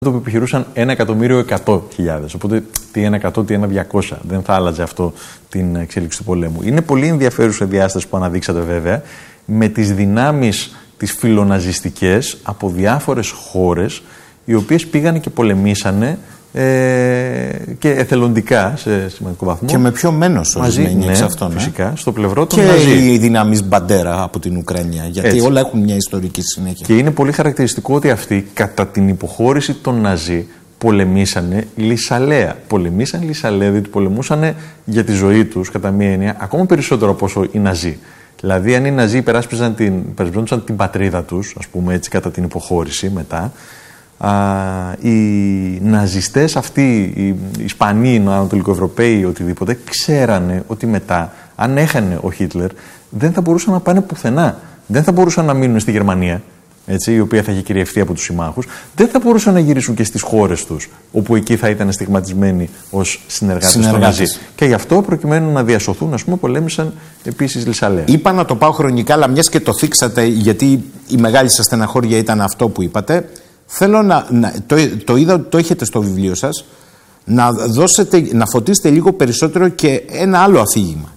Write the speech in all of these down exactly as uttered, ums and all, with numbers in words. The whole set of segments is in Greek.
που επιχειρούσαν ένα εκατομμύριο εκατό χιλιάδες. Οπότε τι ένα εκατό, τι ένα διακόσια. Δεν θα άλλαζε αυτό την εξέλιξη του πολέμου. Είναι πολύ ενδιαφέρουσα διάσταση που αναδείξατε βέβαια με τις δυνάμεις τις φιλοναζιστικές από διάφορες χώρες οι οποίες πήγανε και πολεμήσανε ε, και εθελοντικά σε σημαντικό βαθμό. Και με ποιο μένος ορισμένοι ναι, εξ αυτών. Φυσικά, ε? στο πλευρό των και Ναζί. Και οι δυνάμεις Μπαντέρα από την Ουκρανία. Γιατί Έτσι. όλα έχουν μια ιστορική συνέχεια. Και είναι πολύ χαρακτηριστικό ότι αυτοί κατά την υποχώρηση των Ναζί πολεμήσανε λυσαλέα. Πολεμήσαν λυσαλέα, διότι πολεμούσαν για τη ζωή τους κατά μία έννοια ακόμα περισσότερο από όσο οι Ναζί. Δηλαδή, αν οι Ναζί υπεράσπιζαν την, υπερασπιζόντουσαν την πατρίδα τους, ας πούμε έτσι, κατά την υποχώρηση μετά, α, οι ναζιστές αυτοί, οι Ισπανοί, οι Ανατολικοευρωπαίοι, οτιδήποτε, ξέρανε ότι μετά, αν έχανε ο Χίτλερ, δεν θα μπορούσαν να πάνε πουθενά. Δεν θα μπορούσαν να μείνουν στη Γερμανία, έτσι, η οποία θα είχε κυριευτεί από τους συμμάχους. Δεν θα μπορούσαν να γυρίσουν και στις χώρες τους, όπου εκεί θα ήταν στιγματισμένοι ως συνεργάτες των Ναζί. Και γι' αυτό, προκειμένου να διασωθούν, ας πούμε, πολέμησαν επίσης λυσαλέα. Είπα να το πάω χρονικά, αλλά μιας και το θίξατε, γιατί η μεγάλη σας στεναχώρια ήταν αυτό που είπατε. Θέλω να. να το, το είδα ότι το έχετε στο βιβλίο σας. Να, δώσετε, να φωτίσετε λίγο περισσότερο και ένα άλλο αφήγημα.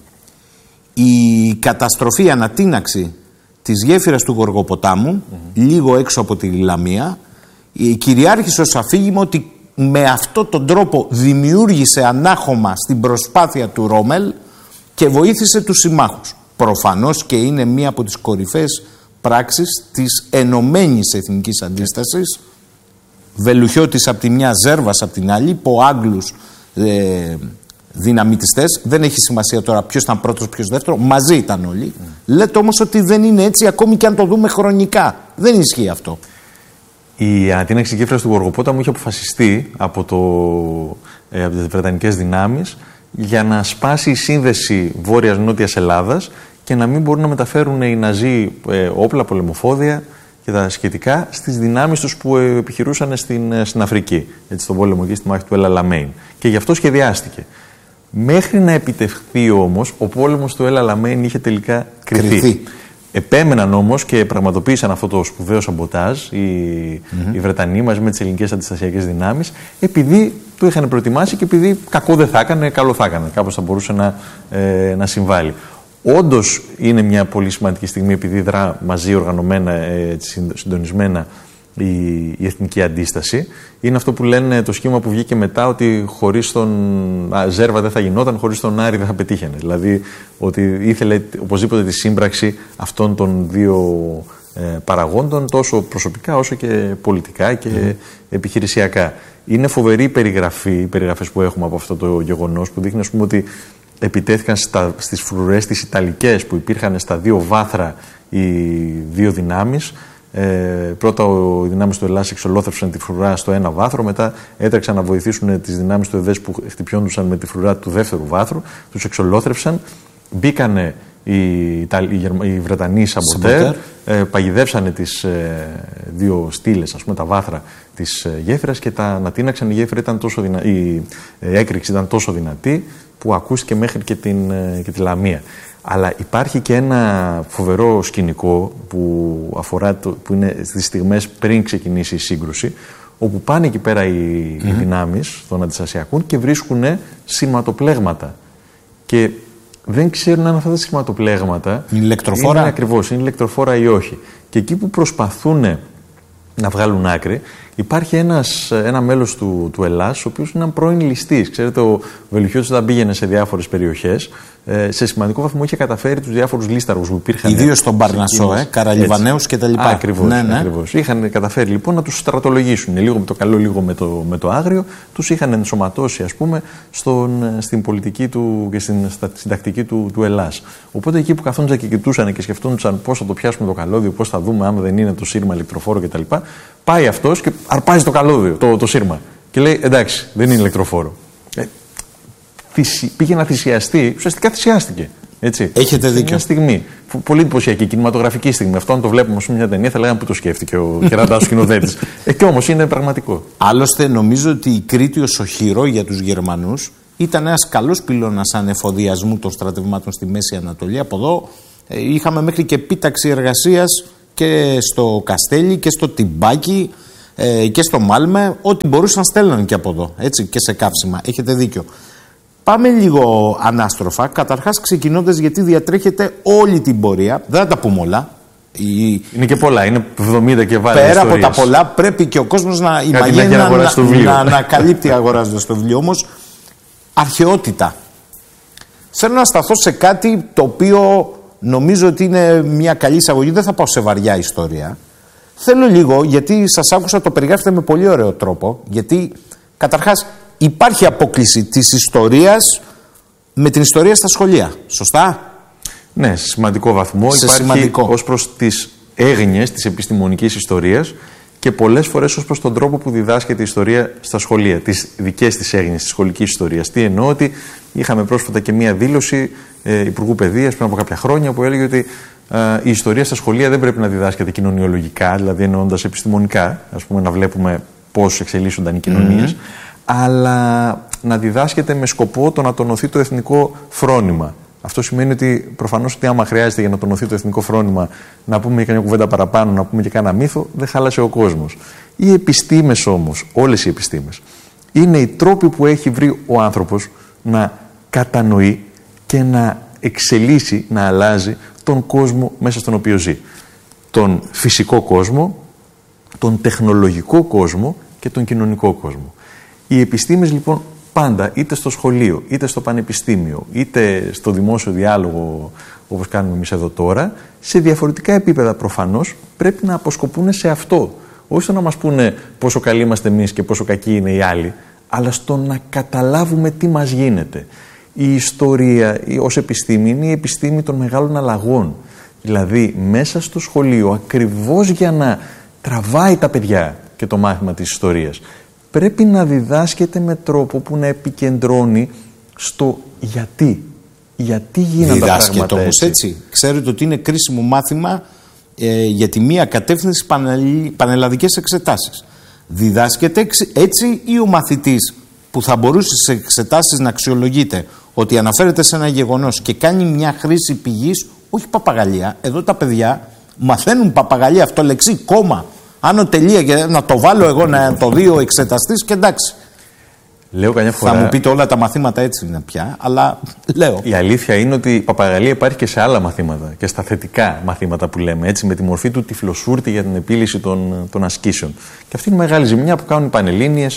Η καταστροφή, η ανατείναξη της γέφυρας του Γοργοποτάμου, mm-hmm. λίγο έξω από τη Λαμία, κυριάρχησε ως αφήγημα ότι με αυτόν τον τρόπο δημιούργησε ανάχωμα στην προσπάθεια του Ρόμελ και βοήθησε τους συμμάχους. Προφανώς και είναι μία από τις κορυφαίες πράξεις της ενωμένης εθνικής αντίστασης. Βελουχιώτης από τη μια, Ζέρβας από την άλλη, από Άγγλους ε, δυναμητιστές. Δεν έχει σημασία τώρα ποιος ήταν πρώτος, ποιος δεύτερο. Μαζί ήταν όλοι. Mm. Λέτε όμως ότι δεν είναι έτσι, ακόμη και αν το δούμε χρονικά. Δεν ισχύει αυτό. Η ανατείναξη γέφυρας του Γοργοπόταμου είχε αποφασιστεί από, το, ε, από τις βρετανικές δυνάμεις για να σπάσει η σύνδεση βόρειας-νότιας Ελλάδας και να μην μπορούν να μεταφέρουν οι Ναζί ε, όπλα, πολεμοφόδια και τα σχετικά στις δυνάμεις τους που ε, επιχειρούσαν στην, ε, στην Αφρική, έτσι, στον πόλεμο εκεί στη μάχη του Ελ Αλαμέιν. Και γι' αυτό σχεδιάστηκε. Μέχρι να επιτευχθεί όμως, ο πόλεμος του Ελ Αλαμέιν είχε τελικά κρυθεί. κρυθεί. Επέμεναν όμως και πραγματοποίησαν αυτό το σπουδαίο σαμποτάζ οι, mm-hmm. οι Βρετανοί μαζί με τις ελληνικές αντιστασιακές δυνάμεις, επειδή το είχαν προετοιμάσει και επειδή κακό δεν θα έκανε, καλό θα έκανε. Κάπως θα μπορούσε να, ε, να συμβάλλει. Όντως είναι μια πολύ σημαντική στιγμή, επειδή δρά μαζί οργανωμένα, ε, συντονισμένα η, η εθνική αντίσταση. Είναι αυτό που λένε το σχήμα που βγήκε μετά, ότι χωρίς τον α, Ζέρβα δεν θα γινόταν, χωρίς τον Άρη δεν θα πετύχαινε. Δηλαδή ότι ήθελε οπωσδήποτε τη σύμπραξη αυτών των δύο ε, παραγόντων, τόσο προσωπικά όσο και πολιτικά και mm. επιχειρησιακά. Είναι φοβερή η περιγραφή, οι περιγραφές που έχουμε από αυτό το γεγονός, που δείχνει, ας πούμε, ότι επιτέθηκαν στα, στις φρουρές τις Ιταλικές που υπήρχαν στα δύο βάθρα οι δύο δυνάμεις. Ε, πρώτα οι δυνάμεις του Ελλάς εξολόθρευσαν τη φρουρά στο ένα βάθρο, μετά έτρεξαν να βοηθήσουν τις δυνάμεις του ΕΔΕΣ που χτυπιόντουσαν με τη φρουρά του δεύτερου βάθρου, τους εξολόθρευσαν, μπήκανε οι, οι, οι Βρετανοί σαμποτέρ, ε, παγιδεύσανε τις ε, δύο στήλες, ας πούμε, τα βάθρα της ε, γέφυρας και τα ανατείναξαν. Η γέφυρα ήταν τόσο δυνα... η ε, έκρηξη ήταν τόσο δυνατή που ακούστηκε μέχρι και, την, ε, και τη Λαμία. Αλλά υπάρχει και ένα φοβερό σκηνικό που, αφορά το, που είναι στις στιγμές πριν ξεκινήσει η σύγκρουση, όπου πάνε εκεί πέρα οι, mm-hmm. οι δυνάμεις των αντιστασιακών και βρίσκουν σειρματοπλέγματα. Και δεν ξέρουν αν αυτά τα σειρματοπλέγματα είναι ηλεκτροφόρα. Είναι ακριβώς, είναι ηλεκτροφόρα ή όχι. Και εκεί που προσπαθούν να βγάλουν άκρη, υπάρχει ένας, ένα μέλος του, του Ελλάς, ο οποίος είναι ένα πρώην ληστής. Ξέρετε, ο Βελουχιώτης όταν πήγαινε σε διάφορες περιοχές, ε, σε σημαντικό βαθμό είχε καταφέρει τους διάφορους λίσταργους που υπήρχαν. Ιδίως στον Παρνασσό, ε, Καραλιβανέους κτλ. Ακριβώς, ναι, ναι. ακριβώς. Είχαν καταφέρει λοιπόν να τους στρατολογήσουν. Λίγο με το καλό, λίγο με το, με το άγριο. Τους είχαν ενσωματώσει, ας πούμε, στον, στην πολιτική του και στην, στην τακτική του, του Ελλάς. Οπότε εκεί που καθόντουσαν και κοιτούσαν και σκεφτόντουσαν πώς θα το πιάσουμε το καλώδιο, πώς θα δούμε αν δεν είναι το σύρμα ηλεκτροφόρο κτλ. Πάει αυτός και αρπάζει το καλώδιο, το, το σύρμα. Και λέει: εντάξει, δεν είναι ηλεκτροφόρο. Ε, θυσι, πήγε να θυσιαστεί, ουσιαστικά θυσιάστηκε. Έτσι. Έχετε δίκιο. Μια στιγμή. Πολύ εντυπωσιακή, κινηματογραφική στιγμή. Αυτό, αν το βλέπουμε σε μια ταινία, θα λέγαμε που το σκέφτηκε ο κερατάς σκηνοθέτης. Ε, και όμως είναι πραγματικό. Άλλωστε, νομίζω ότι η Κρήτη ως οχυρό για τους Γερμανούς ήταν ένας καλός πυλώνας ανεφοδιασμού των στρατευμάτων στη Μέση Ανατολή. Από εδώ ε, είχαμε μέχρι και επίταξη εργασίας και στο Καστέλι και στο Τιμπάκι. ε, και στο Μάλμε, ό,τι μπορούσαν στέλνουν και από εδώ, έτσι, και σε καύσιμα. Έχετε δίκιο. Πάμε λίγο ανάστροφα, καταρχάς ξεκινώντας γιατί διατρέχετε όλη την πορεία, δεν θα τα πούμε όλα. Η... Είναι και πολλά, είναι εβδομήντα και βάλε. Πέρα από τα πολλά, πρέπει και ο κόσμος να ημαγίνει να, να, να ανακαλύπτει αγοράζοντας το βιβλίο. Όμως, αρχαιότητα. Θέλω να σταθώ σε κάτι το οποίο νομίζω ότι είναι μια καλή εισαγωγή. Δεν θα πάω σε βαριά ιστορία. Θέλω λίγο, γιατί σας άκουσα, το περιγράφετε με πολύ ωραίο τρόπο. Γιατί καταρχάς υπάρχει απόκλιση της ιστορίας με την ιστορία στα σχολεία. Σωστά? Ναι, σε σημαντικό βαθμό. Σε υπάρχει σημαντικό. Ως προς τις έγνοιες της επιστημονικής ιστορίας και πολλές φορές ως προς τον τρόπο που διδάσκεται η ιστορία στα σχολεία, τις δικές της έγνοιες της σχολικής ιστορίας. Τι εννοώ? Ότι είχαμε πρόσφατα και μία δήλωση ε, Υπουργού Παιδείας πριν από κάποια χρόνια που έλεγε ότι ε, η ιστορία στα σχολεία δεν πρέπει να διδάσκεται κοινωνιολογικά, δηλαδή εννοώντας επιστημονικά, ας πούμε, να βλέπουμε πώς εξελίσσονταν οι κοινωνίες, mm-hmm. αλλά να διδάσκεται με σκοπό το να τονωθεί το εθνικό φρόνημα. Αυτό σημαίνει ότι προφανώς ότι άμα χρειάζεται για να τονωθεί το εθνικό φρόνημα να πούμε και καμιά κουβέντα παραπάνω, να πούμε και κάνα μύθο, δεν χάλασε ο κόσμος. Οι επιστήμες όμως, όλες οι επιστήμες, είναι οι τρόποι που έχει βρει ο άνθρωπος να κατανοεί και να εξελίσσει, να αλλάζει τον κόσμο μέσα στον οποίο ζει. Τον φυσικό κόσμο, τον τεχνολογικό κόσμο και τον κοινωνικό κόσμο. Οι επιστήμες λοιπόν πάντα, είτε στο σχολείο, είτε στο πανεπιστήμιο, είτε στο δημόσιο διάλογο όπως κάνουμε εμείς εδώ τώρα, σε διαφορετικά επίπεδα προφανώς πρέπει να αποσκοπούν σε αυτό. Όχι στο να μας πούνε πόσο καλοί είμαστε εμείς και πόσο κακοί είναι οι άλλοι, αλλά στο να καταλάβουμε τι μας γίνεται. Η ιστορία ως επιστήμη είναι η επιστήμη των μεγάλων αλλαγών. Δηλαδή μέσα στο σχολείο, ακριβώς για να τραβάει τα παιδιά και το μάθημα της ιστορίας, πρέπει να διδάσκεται με τρόπο που να επικεντρώνει στο γιατί. Γιατί γίνανε τα πράγματα όμως έτσι. έτσι. Ξέρετε ότι είναι κρίσιμο μάθημα ε, για τη μία κατεύθυνση πανελλη... πανελλαδικές εξετάσεις. Διδάσκεται έτσι ή ο μαθητής που θα μπορούσε σε εξετάσεις να αξιολογείται ότι αναφέρεται σε ένα γεγονός και κάνει μια χρήση πηγής, όχι παπαγαλία. Εδώ τα παιδιά μαθαίνουν παπαγαλία, αυτό λεξί, κόμμα. Άνω τελεία και να το βάλω εγώ να το δει ο εξεταστής και εντάξει. Λέω καμιά φορά... Θα μου πείτε όλα τα μαθήματα έτσι είναι πια, αλλά λέω. Η αλήθεια είναι ότι η παπαγαλία υπάρχει και σε άλλα μαθήματα και στα θετικά μαθήματα που λέμε, έτσι, με τη μορφή του τυφλοσούρτη για την επίλυση των, των ασκήσεων. Και αυτή είναι η μεγάλη ζημιά που κάνουν οι πανελλήνιες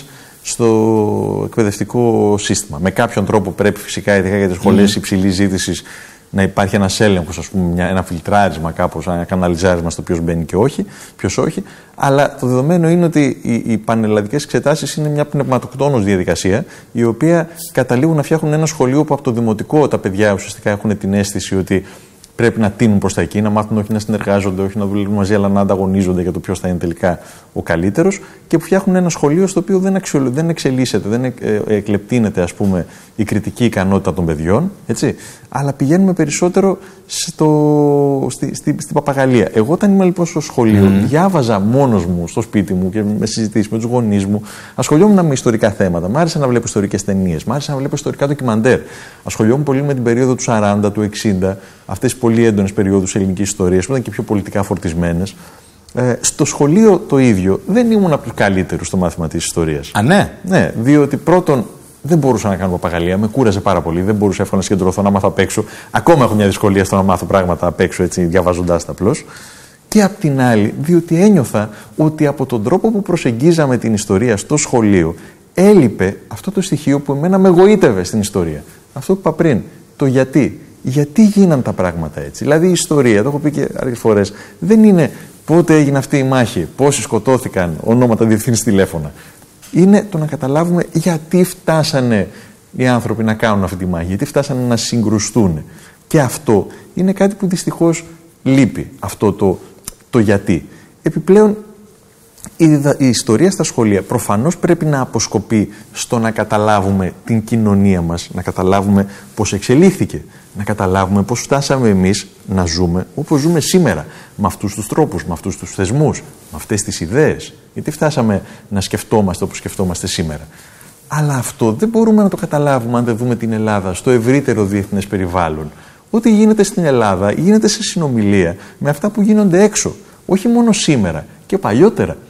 στο εκπαιδευτικό σύστημα. Με κάποιον τρόπο πρέπει φυσικά, ειδικά για τις σχολές mm. υψηλής ζήτησης, να υπάρχει ένας έλεγχος, ας πούμε, μια, ένα φιλτράρισμα κάπως, ένα καναλιζάρισμα στο ποιος μπαίνει και όχι, ποιος όχι. Αλλά το δεδομένο είναι ότι οι, οι πανελλαδικές εξετάσεις είναι μια πνευματοκτόνος διαδικασία, η οποία καταλήγουν να φτιάχνουν ένα σχολείο που από το δημοτικό τα παιδιά ουσιαστικά έχουν την αίσθηση ότι πρέπει να τείνουν προς τα εκεί, να μάθουν όχι να συνεργάζονται, όχι να δουλεύουν μαζί, αλλά να ανταγωνίζονται για το ποιος θα είναι τελικά ο καλύτερος, και που φτιάχνουν ένα σχολείο στο οποίο δεν, αξιολο... δεν εξελίσσεται, δεν εκλεπτύνεται, ας πούμε, η κριτική ικανότητα των παιδιών, έτσι, αλλά πηγαίνουμε περισσότερο στο... στη, στη, στην παπαγαλία. Εγώ, όταν ήμουν λοιπόν στο σχολείο, mm. διάβαζα μόνος μου στο σπίτι μου και με συζητήσεις με τους γονείς μου, ασχολιόμουν με ιστορικά θέματα. Μ' άρεσε να βλέπω ιστορικές ταινίες, μ' άρεσε να βλέπω ιστορικά ντοκιμαντέρ. Ασχολιόμουν πολύ με την περίοδο του σαράντα, του εξήντα, αυτές τις πολύ έντονες περιόδους ελληνικής ιστορίας, που ήταν και πιο πολιτικά φορτισμένες. Ε, στο σχολείο το ίδιο, δεν ήμουν από τους καλύτερους στο μάθημα της ιστορίας. Α, ναι. Ναι, διότι πρώτον δεν μπορούσα να κάνω παπαγαλία, με κούραζε πάρα πολύ, δεν μπορούσα εύκολα να συγκεντρωθώ, να μάθω απ' έξω. Ακόμα έχω μια δυσκολία στο να μάθω πράγματα απ' έξω, έτσι, διαβάζοντάς τα απλώς. Και απ' την άλλη, διότι ένιωθα ότι από τον τρόπο που προσεγγίζαμε την ιστορία στο σχολείο, έλειπε αυτό το στοιχείο που εμένα με εγωίτευε στην ιστορία. Αυτό που είπα πριν, το γιατί. Γιατί γίναν τα πράγματα έτσι. Δηλαδή η ιστορία, το έχω πει και αρκετές φορές, δεν είναι πότε έγινε αυτή η μάχη, πόσοι σκοτώθηκαν, ονόματα, διευθύνσεις, τηλέφωνα. Είναι το να καταλάβουμε γιατί φτάσανε οι άνθρωποι να κάνουν αυτή τη μάχη, γιατί φτάσανε να συγκρουστούν. Και αυτό είναι κάτι που δυστυχώς λείπει, αυτό το, το γιατί. Επιπλέον, η, η ιστορία στα σχολεία προφανώς πρέπει να αποσκοπεί στο να καταλάβουμε την κοινωνία μας, να καταλάβουμε πώς εξελίχθηκε, να καταλάβουμε πώς φτάσαμε εμείς να ζούμε όπως ζούμε σήμερα, με αυτούς τους τρόπους, με αυτούς τους θεσμούς, με αυτές τις ιδέες. Γιατί φτάσαμε να σκεφτόμαστε όπως σκεφτόμαστε σήμερα. Αλλά αυτό δεν μπορούμε να το καταλάβουμε αν δεν δούμε την Ελλάδα στο ευρύτερο διεθνές περιβάλλον. Ό,τι γίνεται στην Ελλάδα γίνεται σε συνομιλία με αυτά που γίνονται έξω. Όχι μόνο σήμερα και παλιότερα.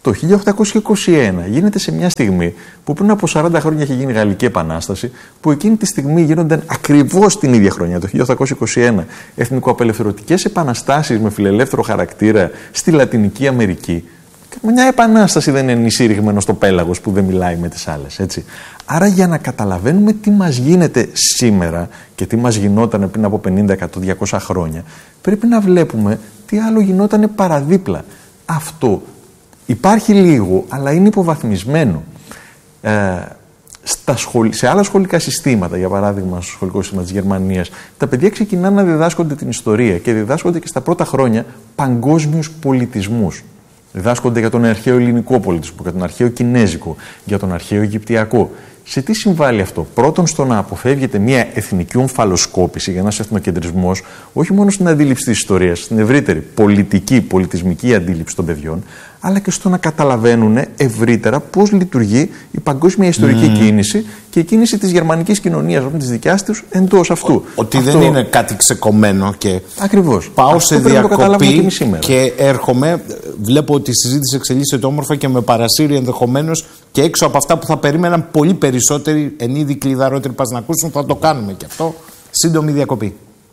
Το χίλια οκτακόσια είκοσι ένα γίνεται σε μια στιγμή που πριν από σαράντα χρόνια είχε γίνει η Γαλλική Επανάσταση, που εκείνη τη στιγμή γίνονταν ακριβώς την ίδια χρονιά, το χίλια οκτακόσια είκοσι ένα, εθνικοαπελευθερωτικές επαναστάσεις με φιλελεύθερο χαρακτήρα στη Λατινική Αμερική. Μια επανάσταση δεν είναι νησί ρηγμένο στο πέλαγος που δεν μιλάει με τις άλλες, έτσι. Άρα για να καταλαβαίνουμε τι μας γίνεται σήμερα και τι μας γινόταν πριν από πενήντα, εκατό, διακόσια χρόνια, πρέπει να βλέπουμε τι άλλο γινόταν παραδίπλα. Αυτό υπάρχει λίγο, αλλά είναι υποβαθμισμένο. Ε, στα σχολ... Σε άλλα σχολικά συστήματα, για παράδειγμα στο σχολικό σύστημα της Γερμανίας, τα παιδιά ξεκινάνε να διδάσκονται την ιστορία και διδάσκονται και στα πρώτα χρόνια παγκόσμιους πολιτισμούς. Διδάσκονται για τον αρχαίο ελληνικό πολιτισμό, για τον αρχαίο κινέζικο, για τον αρχαίο αιγυπτιακό. Σε τι συμβάλλει αυτό? Πρώτον, στο να αποφεύγεται μια εθνική ομφαλοσκόπηση για ένας εθνοκεντρισμός, όχι μόνο στην αντίληψη της ιστορίας, στην ευρύτερη πολιτική, πολιτισμική αντίληψη των παιδιών, αλλά και στο να καταλαβαίνουν ευρύτερα πώς λειτουργεί η παγκόσμια ιστορική mm. κίνηση και η κίνηση της γερμανικής κοινωνίας, όπως της δικιάς τους, εντός αυτού. Ότι αυτό... δεν είναι κάτι ξεκομμένο και ακριβώς. Πάω αυτό σε διακοπή και, και έρχομαι, βλέπω ότι η συζήτηση εξελίσσεται όμορφα και με παρασύρει ενδεχομένως και έξω από αυτά που θα περίμεναν πολύ περισσότεροι εν είδη κλειδαρότεροι πας να ακούσουν, θα το κάνουμε και αυτό. Σύντομη διακοπή.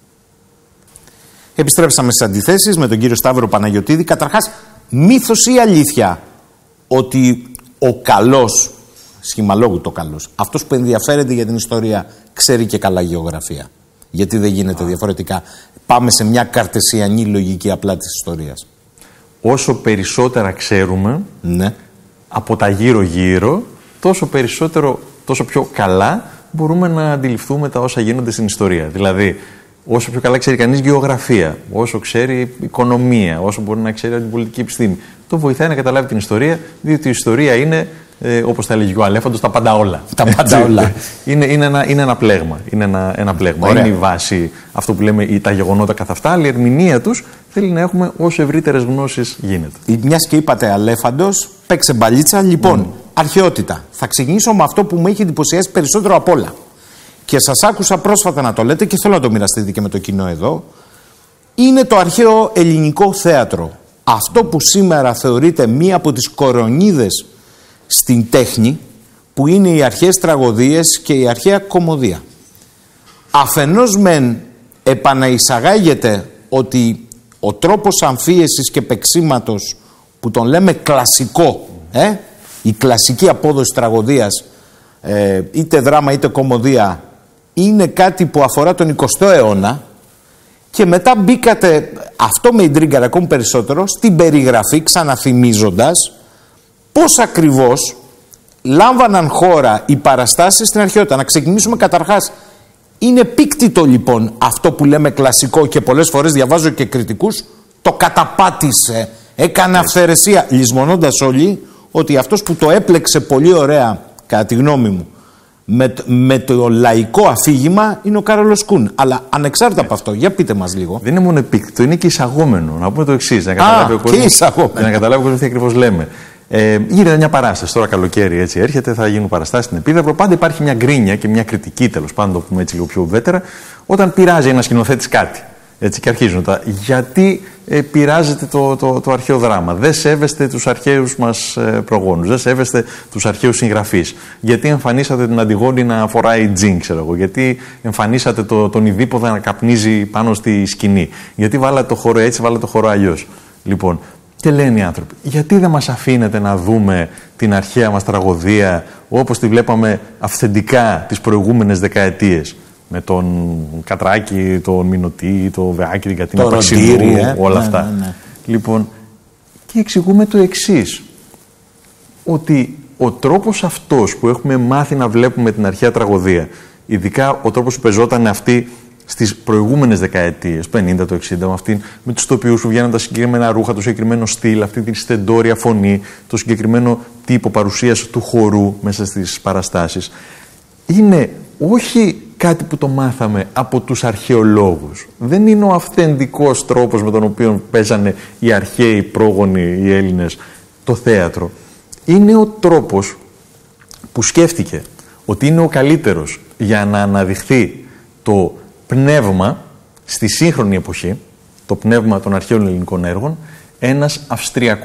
Επιστρέψαμε στις αντιθέσεις με τον κύριο Σταύρο Παναγιωτίδη. Καταρχάς, μύθος ή αλήθεια ότι ο καλός, σχημαλόγου το καλός, αυτός που ενδιαφέρεται για την ιστορία, ξέρει και καλά γεωγραφία? Γιατί δεν γίνεται διαφορετικά? Πάμε σε μια καρτεσιανή λογική απλά της ιστορίας. Όσο περισσότερα ξέρουμε, ναι, από τα γύρω-γύρω, τόσο περισσότερο, τόσο πιο καλά μπορούμε να αντιληφθούμε τα όσα γίνονται στην ιστορία. Δηλαδή, όσο πιο καλά ξέρει κανείς γεωγραφία, όσο ξέρει οικονομία, όσο μπορεί να ξέρει την πολιτική επιστήμη, το βοηθάει να καταλάβει την ιστορία, διότι η ιστορία είναι, ε, όπως θα έλεγε ο Αλέφαντος, τα πάντα όλα. Τα πάντα όλα. είναι, είναι, ένα, είναι ένα πλέγμα. Είναι, ένα, ένα πλέγμα. Είναι η βάση, αυτό που λέμε, τα γεγονότα καθ' αυτά, αλλά η ερμηνεία τους θέλει να έχουμε όσο ευρύτερες γνώσεις γίνεται. Μιας και είπατε Αλέφαντος, παίξε μπαλίτσα. Λοιπόν, mm. αρχαιότητα. Θα ξεκινήσω με αυτό που μου έχει εντυπωσιάσει περισσότερο απ' όλα. Και σας άκουσα πρόσφατα να το λέτε και θέλω να το μοιραστείτε και με το κοινό εδώ. Είναι το αρχαίο ελληνικό θέατρο. Αυτό που σήμερα θεωρείται μία από τις κορονίδες στην τέχνη, που είναι οι αρχαίες τραγωδίες και η αρχαία κωμωδία. Αφενός μεν επαναεισαγάγεται ότι ο τρόπος αμφίεσης και παιξίματος που τον λέμε κλασικό, ε, η κλασική απόδοση τραγωδίας, ε, είτε δράμα είτε κωμωδία, είναι κάτι που αφορά τον εικοστό αιώνα, και μετά μπήκατε, αυτό με ιντρίγκαρε ακόμη περισσότερο, στην περιγραφή, ξαναθυμίζοντας πώς ακριβώς λάμβαναν χώρα οι παραστάσεις στην αρχαιότητα. Να ξεκινήσουμε καταρχάς. Είναι πίκτητο λοιπόν αυτό που λέμε κλασικό, και πολλές φορές διαβάζω και κριτικούς, το καταπάτησε, έκανε αυθαιρεσία, λησμονώντας όλοι ότι αυτός που το έπλεξε πολύ ωραία, κατά τη γνώμη μου, με, με το λαϊκό αφήγημα είναι ο Κάρολος Κούν. Αλλά ανεξάρτητα από αυτό, για πείτε μας λίγο. Δεν είναι μόνο επίκτητο, είναι και εισαγόμενο. Να πούμε το εξής, να καταλάβει ο κόσμος, να καταλάβει ο κόσμος τι ακριβώς λέμε. Ε, γίνεται μια παράσταση τώρα, καλοκαίρι έτσι έρχεται, θα γίνουν παραστάσεις στην Επίδαυρο. Πάντα υπάρχει μια γκρίνια και μια κριτική, τέλος πάντων, το πούμε έτσι λίγο πιο ουδέτερα, όταν πειράζει ένα σκηνοθέτης κάτι. Έτσι, και αρχίζουν τα. Γιατί ε, πειράζεται το, το, το αρχαίο δράμα? Δεν σέβεστε τους αρχαίους μας ε, προγόνους, δεν σέβεστε τους αρχαίους συγγραφείς. Γιατί εμφανίσατε την Αντιγόνη να φοράει τζιν, ξέρω εγώ? Γιατί εμφανίσατε το, τον Ιδίπποδα να καπνίζει πάνω στη σκηνή? Γιατί βάλατε το χώρο έτσι, βάλατε το χώρο αλλιώς? Λοιπόν, και λένε οι άνθρωποι, γιατί δεν μας αφήνετε να δούμε την αρχαία μας τραγωδία όπως τη βλέπαμε αυθεντικά τις προηγούμενες δεκαετίες? Με τον Κατράκη, τον Μινωτή, τον Βεάκη, την Κατίνα Παξιλού, ε? όλα ναι, αυτά. Ναι, ναι. Λοιπόν, και εξηγούμε το εξής, ότι ο τρόπος αυτός που έχουμε μάθει να βλέπουμε την αρχαία τραγωδία, ειδικά ο τρόπος που πεζόταν αυτή στις προηγούμενες δεκαετίες, πενήντα, το εξήντα, με, αυτήν, με τους τοπιούς που βγαίνουν τα συγκεκριμένα ρούχα, το συγκεκριμένο στυλ, αυτή την στεντόρια φωνή, το συγκεκριμένο τύπο παρουσίας του χορού μέσα στις παραστάσεις, είναι όχι κάτι που το μάθαμε από τους αρχαιολόγους. Δεν είναι ο αυθεντικός τρόπος με τον οποίο παίζανε οι αρχαίοι πρόγονοι, οι Έλληνες, το θέατρο. Είναι ο τρόπος που σκέφτηκε ότι είναι ο καλύτερος για να αναδειχθεί το πνεύμα στη σύγχρονη εποχή, το πνεύμα των αρχαίων ελληνικών έργων, ένας Αυστριακός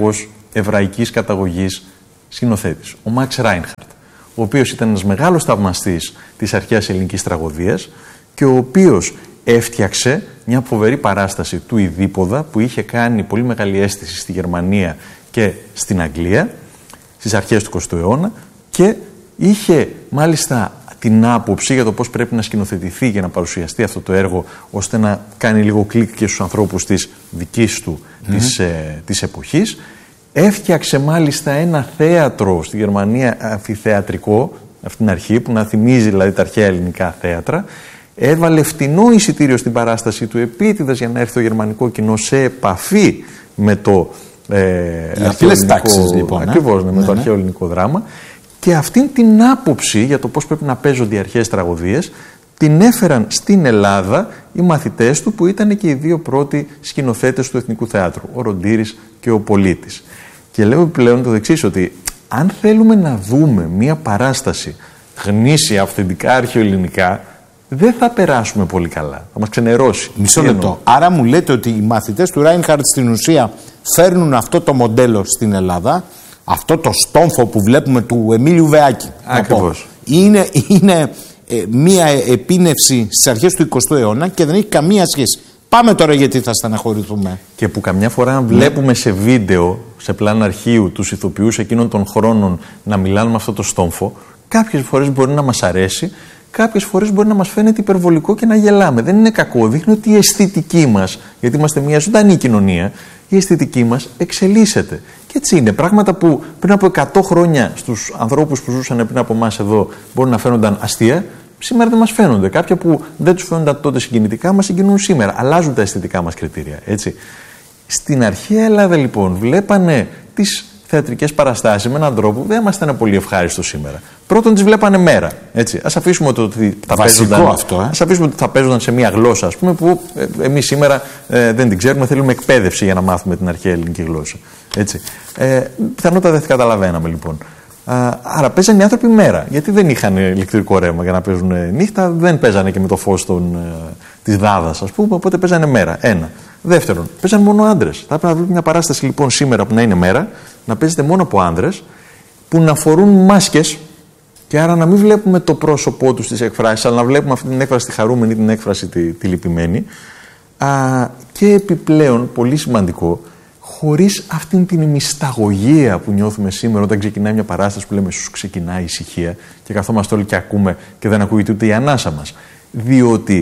εβραϊκής καταγωγής σκηνοθέτης, ο Μαξ Ράινχαρτ, ο οποίος ήταν ένας μεγάλος θαυμαστής της αρχαίας ελληνικής τραγωδίας και ο οποίος έφτιαξε μια φοβερή παράσταση του Ιδίπποδα που είχε κάνει πολύ μεγάλη αίσθηση στη Γερμανία και στην Αγγλία στις αρχές του εικοστού αιώνα και είχε μάλιστα την άποψη για το πώς πρέπει να σκηνοθετηθεί για να παρουσιαστεί αυτό το έργο ώστε να κάνει λίγο κλικ και στους ανθρώπους της δικής του mm-hmm. της, ε, της εποχής. Έφτιαξε μάλιστα ένα θέατρο στη Γερμανία αμφιθεατρικό αυτή την αρχή που να θυμίζει δηλαδή τα αρχαία ελληνικά θέατρα. Έβαλε φτηνό εισιτήριο στην παράσταση του επίτηδες για να έρθει το γερμανικό κοινό σε επαφή με το ε, αρχαίο ελληνικό, λοιπόν, ακριβώς, ναι, με ναι, το αρχαίο ελληνικό δράμα. Και αυτήν την άποψη για το πώς πρέπει να παίζονται οι αρχαίες τραγωδίες την έφεραν στην Ελλάδα οι μαθητές του που ήταν και οι δύο πρώτοι σκηνοθέτες του Εθνικού Θεάτρου, ο Ροντήρης και ο Πολίτης. Και λέω πλέον το εξής, ότι αν θέλουμε να δούμε μια παράσταση γνήσια, αυθεντικά αρχαιοελληνικά, δεν θα περάσουμε πολύ καλά. Θα μας ξενερώσει. Μισό λεπτό. Άρα μου λέτε ότι οι μαθητές του Ράινχαρτ στην ουσία φέρνουν αυτό το μοντέλο στην Ελλάδα, αυτό το στόμφο που βλέπουμε του Εμίλιου Βεάκη. Ακριβώς. Είναι, είναι ε, μία επίνευση στις αρχές του εικοστού αιώνα και δεν έχει καμία σχέση. Πάμε τώρα γιατί θα στεναχωρηθούμε. Και που καμιά φορά βλέπουμε σε βίντεο, σε πλάνο αρχείου, τους ηθοποιούς εκείνων των χρόνων να μιλάνε με αυτό το στόμφο, κάποιες φορές μπορεί να μας αρέσει, κάποιες φορές μπορεί να μας φαίνεται υπερβολικό και να γελάμε. Δεν είναι κακό. Δείχνει ότι η αισθητική μας, γιατί είμαστε μια ζωντανή κοινωνία, η αισθητική μας εξελίσσεται. Και έτσι είναι. Πράγματα που πριν από εκατό χρόνια στους ανθρώπους που ζούσαν πριν από εμάς εδώ μπορεί να φαίνονταν αστεία, σήμερα δεν μας φαίνονται. Κάποια που δεν τους φαίνονταν τότε συγκινητικά μας συγκινούν σήμερα. Αλλάζουν τα αισθητικά μας κριτήρια. Έτσι. Στην αρχαία Ελλάδα λοιπόν βλέπανε τις θεατρικές παραστάσεις με έναν τρόπο που δεν μας ήταν πολύ ευχάριστο σήμερα. Πρώτον, τις βλέπανε μέρα. Έτσι. Ας αφήσουμε το ότι θα παίζονταν, αυτό, ε? ας αφήσουμε ότι θα παίζονταν σε μια γλώσσα, ας πούμε, που ε, εμείς σήμερα ε, δεν την ξέρουμε, θέλουμε εκπαίδευση για να μάθουμε την αρχαία ελληνική γλώσσα. Έτσι. Ε, πιθανότατα δεν καταλαβαίναμε λοιπόν. Α, άρα παίζανε οι άνθρωποι μέρα, γιατί δεν είχαν ηλεκτρικό ρεύμα για να παίζουν νύχτα, δεν παίζανε και με το φως των, ε, της δάδας, ας πούμε, οπότε παίζανε μέρα. Ένα. Δεύτερον, παίζανε μόνο άντρες. Θα έπρεπε να βλέπουμε μια παράσταση λοιπόν σήμερα που να είναι μέρα, να παίζεται μόνο από άντρες, που να φορούν μάσκες και άρα να μην βλέπουμε το πρόσωπό τους στις εκφράσεις, αλλά να βλέπουμε αυτή την έκφραση τη χαρούμενη ή την έκφραση τη, τη λυπημένη. Α, και επιπλέον, πολύ σημαντικό, χωρίς αυτήν την μυσταγωγία που νιώθουμε σήμερα όταν ξεκινάει μια παράσταση που λέμε σου ξεκινάει η ησυχία και καθόμαστε όλοι και ακούμε και δεν ακούγεται ούτε η ανάσα μας. Διότι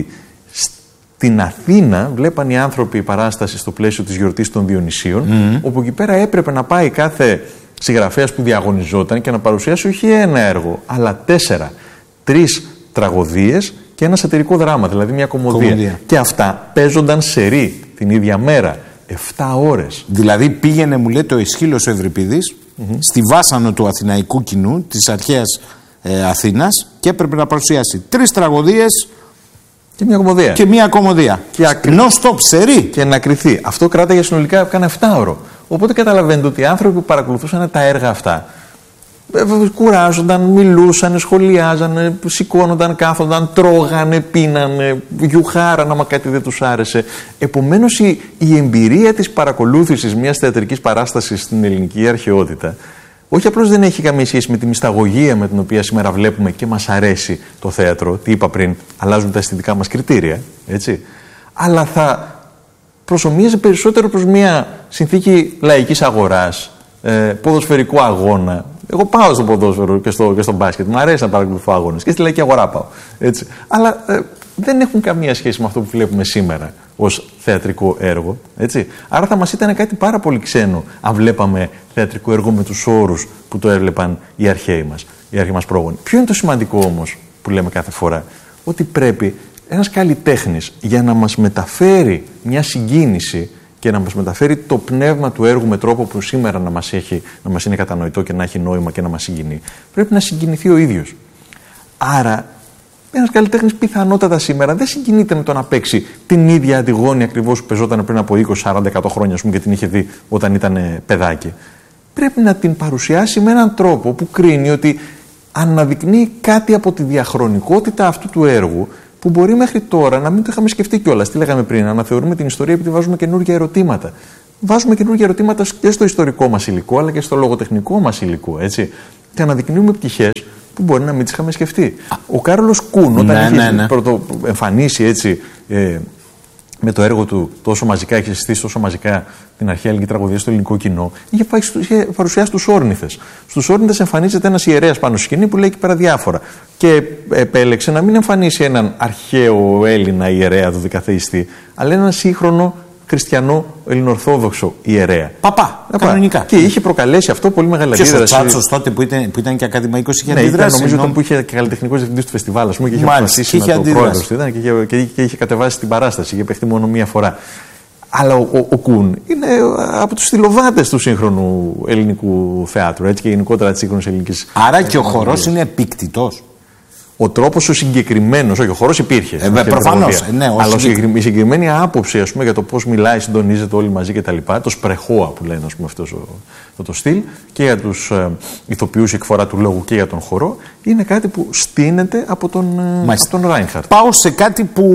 στην Αθήνα βλέπαν οι άνθρωποι η παράσταση στο πλαίσιο της γιορτής των Διονυσίων, mm. όπου εκεί πέρα έπρεπε να πάει κάθε συγγραφέας που διαγωνιζόταν και να παρουσιάσει όχι ένα έργο, αλλά τέσσερα, τρεις τραγωδίες και ένα σατυρικό δράμα, δηλαδή μια κομμωδία. κομμωδία. Και αυτά παίζονταν σερί την ίδια μέρα, εφτά ώρες. Δηλαδή πήγαινε, μου λέτε, ο Αισχύλος ο Ευρυπίδης mm-hmm. στη βάσανο του αθηναϊκού κοινού της αρχαίας ε, Αθήνας και έπρεπε να παρουσιάσει τρεις τραγωδίες και μια κομμωδία. Και μια κομμωδία. Και ακρι... non-stop σερί. Και να κρυθεί. Αυτό κράταγε συνολικά κάνα εφτά ώρο. Οπότε καταλαβαίνετε ότι οι άνθρωποι που παρακολουθούσαν τα έργα αυτά κουράζονταν, μιλούσαν, σχολιάζαν, σηκώνονταν, κάθονταν, τρώγανε, πίνανε, γιουχάραν άμα κάτι δεν τους άρεσε. Επομένως η, η εμπειρία της παρακολούθησης μιας θεατρικής παράστασης στην ελληνική αρχαιότητα όχι απλώς δεν έχει καμία σχέση με τη μυσταγωγία με την οποία σήμερα βλέπουμε και μας αρέσει το θέατρο, τι είπα πριν, αλλάζουν τα αισθητικά μας κριτήρια, έτσι, αλλά θα προσομοίαζε περισσότερο προς μια συνθήκη λαϊκής αγοράς, ε, ποδοσφαιρικού αγώνα. Εγώ πάω στο ποδόσφαιρο και στο, και στο μπάσκετ, μου αρέσει να παρακολουθώ αγώνες και στη λαϊκή αγορά πάω, έτσι. Αλλά ε, δεν έχουν καμία σχέση με αυτό που βλέπουμε σήμερα ως θεατρικό έργο, έτσι. Άρα θα μας ήταν κάτι πάρα πολύ ξένο αν βλέπαμε θεατρικό έργο με τους όρους που το έβλεπαν οι αρχαίοι μας, οι αρχαίοι μας πρόγονοι. Ποιο είναι το σημαντικό όμως που λέμε κάθε φορά? Ότι πρέπει ένας καλλιτέχνης για να μας μεταφέρει μια συγκίνηση και να μας μεταφέρει το πνεύμα του έργου με τρόπο που σήμερα να μας, έχει, να μας είναι κατανοητό και να έχει νόημα και να μας συγκινεί, πρέπει να συγκινηθεί ο ίδιος. Άρα ένας καλλιτέχνης πιθανότατα σήμερα δεν συγκινείται με το να παίξει την ίδια Αντιγόνη ακριβώς που πεζόταν πριν από είκοσι, σαράντα, εκατό χρόνια, ας πούμε, και την είχε δει όταν ήταν παιδάκι. Πρέπει να την παρουσιάσει με έναν τρόπο που κρίνει ότι αναδεικνύει κάτι από τη διαχρονικότητα αυτού του έργου που μπορεί μέχρι τώρα να μην το είχαμε σκεφτεί κιόλας. Τι λέγαμε πριν, να αναθεωρούμε την ιστορία επειδή βάζουμε καινούργια ερωτήματα. βάζουμε καινούργια ερωτήματα και στο ιστορικό μας υλικό, αλλά και στο λογοτεχνικό μας υλικό. Έτσι. Και αναδεικνύουμε πτυχές που μπορεί να μην τις είχαμε σκεφτεί. Ο Κάρολος Κούν, όταν ναι, είχε ναι, ναι. πρωτοεμφανίσει έτσι, ε, με το έργο του τόσο μαζικά, είχε συστήσει τόσο μαζικά την αρχαία ελληνική τραγωδία στο ελληνικό κοινό, είχε, είχε παρουσιάσει τους Όρνηθες. Στους Όρνηθες εμφανίζεται ένας ιερέας πάνω στη σκηνή που λέει εκεί πέρα διάφορα. Και επέλεξε να μην εμφανίσει έναν αρχαίο Έλληνα ιερέα του δικαθεϊστή, αλλά έναν σύγχρονο χριστιανό ελληνοορθόδοξο ιερέα. Παπά, Παπά, κανονικά. Και είχε προκαλέσει αυτό πολύ μεγάλη αντίδραση. Και ο Τσάτσος τότε που ήταν, που ήταν και ακαδημαϊκός είχε ναι, αντιδράσει. Νομίζω ήταν που είχε και καλλιτεχνικός διευθυντής του φεστιβάλ, ας πούμε, και είχε αποφασίσει με τον πρόεδρο του και, και, και, και είχε κατεβάσει την παράσταση. Είχε παιχτεί μόνο μία φορά. Αλλά ο, ο, ο Κούν είναι από τους στυλοβάτες του σύγχρονου ελληνικού θεάτρου, έτσι, και γενικότερα της σύγχρονης ελληνικής. Άρα και ο χορός είναι επίκτητος. Ο τρόπος ο συγκεκριμένος, όχι, ο χωρός υπήρχε. Ε, προφανώς. Ναι, αλλά συγκεκρι... η συγκεκριμένη άποψη, ας πούμε, για το πώς μιλάει, συντονίζεται όλοι μαζί κτλ. Το σπρεχόα που λένε, ας πούμε, αυτό το, το στυλ, και για τους ε, ηθοποιούς, η εκφορά του λόγου και για τον χορό, είναι κάτι που στείνεται από τον, ε, από τον Ράινχαρτ. Πάω σε κάτι που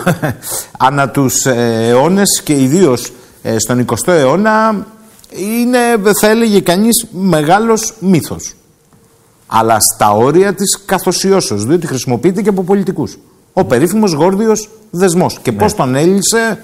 ανά τους ε, αιώνες και ιδίως ε, στον εικοστό αιώνα είναι, θα έλεγε κανείς, μεγάλος μύθος. Αλλά στα όρια της καθοσιώσεως, διότι χρησιμοποιείται και από πολιτικούς. Ο περίφημος Γόρδιος δεσμός. Και ναι. πώς τον έλυσε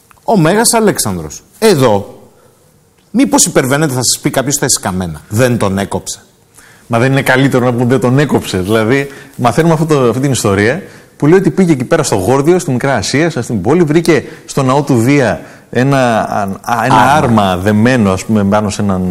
ο Μέγας Αλέξανδρος. Εδώ, μήπως υπερβαίνεται, θα σας πει κάποιος, τα εσκαμμένα. Δεν τον έκοψε. Μα δεν είναι καλύτερο να πούμε δεν τον έκοψε? Δηλαδή, μαθαίνουμε αυτό το, αυτή την ιστορία που λέει ότι πήγε εκεί πέρα στο Γόρδιο, στη Μικρά Ασία, στην πόλη, βρήκε στο ναό του Δία ένα, ένα άρμα. άρμα δεμένο, ας πούμε, πάνω σε, έναν,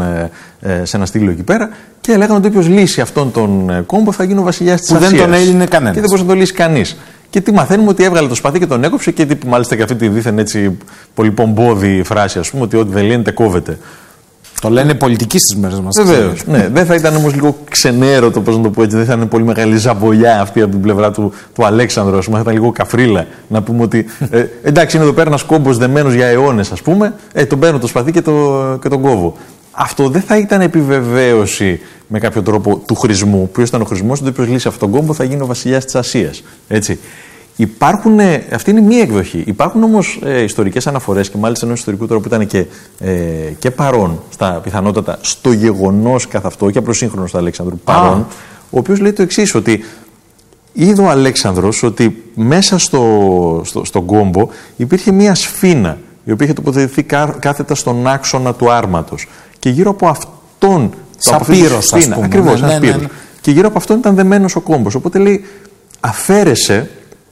σε ένα στήλο εκεί πέρα, και λέγανε ότι όποιος λύσει αυτόν τον κόμπο θα γίνει ο βασιλιάς της Ασίας. Που δεν τον έλυνε κανένας. Και δεν μπορούσε να το λύσει κανείς. Και τι μαθαίνουμε? Ότι έβγαλε το σπαθί και τον έκοψε, και τι, μάλιστα και αυτή τη δίθεν έτσι πολύ πομπόδη φράση, ας πούμε, ότι ό,τι δεν λύνεται κόβεται. Το λένε πολιτικοί στις μέρες μας. Βεβαίως. Ναι, δεν θα ήταν όμως λίγο ξενέρωτο, πώς να το πω έτσι, δεν θα είναι πολύ μεγάλη ζαμπολιά αυτή από την πλευρά του, του Αλέξανδρου, ας πούμε, θα ήταν λίγο καφρίλα να πούμε ότι ε, εντάξει, είναι εδώ πέρα ένας κόμπος δεμένος για αιώνες, ας πούμε, ε, τον παίρνω το σπαθί και, το, και τον κόβω. Αυτό δεν θα ήταν επιβεβαίωση με κάποιο τρόπο του χρησμού. Ποιος ήταν ο χρησμός? Ότι όποιος λύσει αυτόν τον κόμπο θα γίνει ο βασιλιάς της Ασίας. Έτσι. Υπάρχουν, αυτή είναι μία εκδοχή. Υπάρχουν όμως ε, ιστορικές αναφορές, και μάλιστα ενός ιστορικού τώρα που ήταν και, ε, και παρόν στα πιθανότατα στο γεγονός καθ' αυτό, και απροσύγχρονος του Αλέξανδρου, παρόν, ah. ο οποίος λέει το εξής, ότι είδε ο Αλέξανδρος ότι μέσα στο, στο, στον κόμπο υπήρχε μία σφήνα, η οποία είχε τοποθετηθεί κά, κάθετα στον άξονα του άρματος, και γύρω από αυτόν. Σαπύρος, ας πούμε. Ακριβώς, ναι, ναι, ναι, ναι. Και γύρω από αυτόν ήταν δεμένος ο κόμπος. Οπότε λέει, αφαίρεσε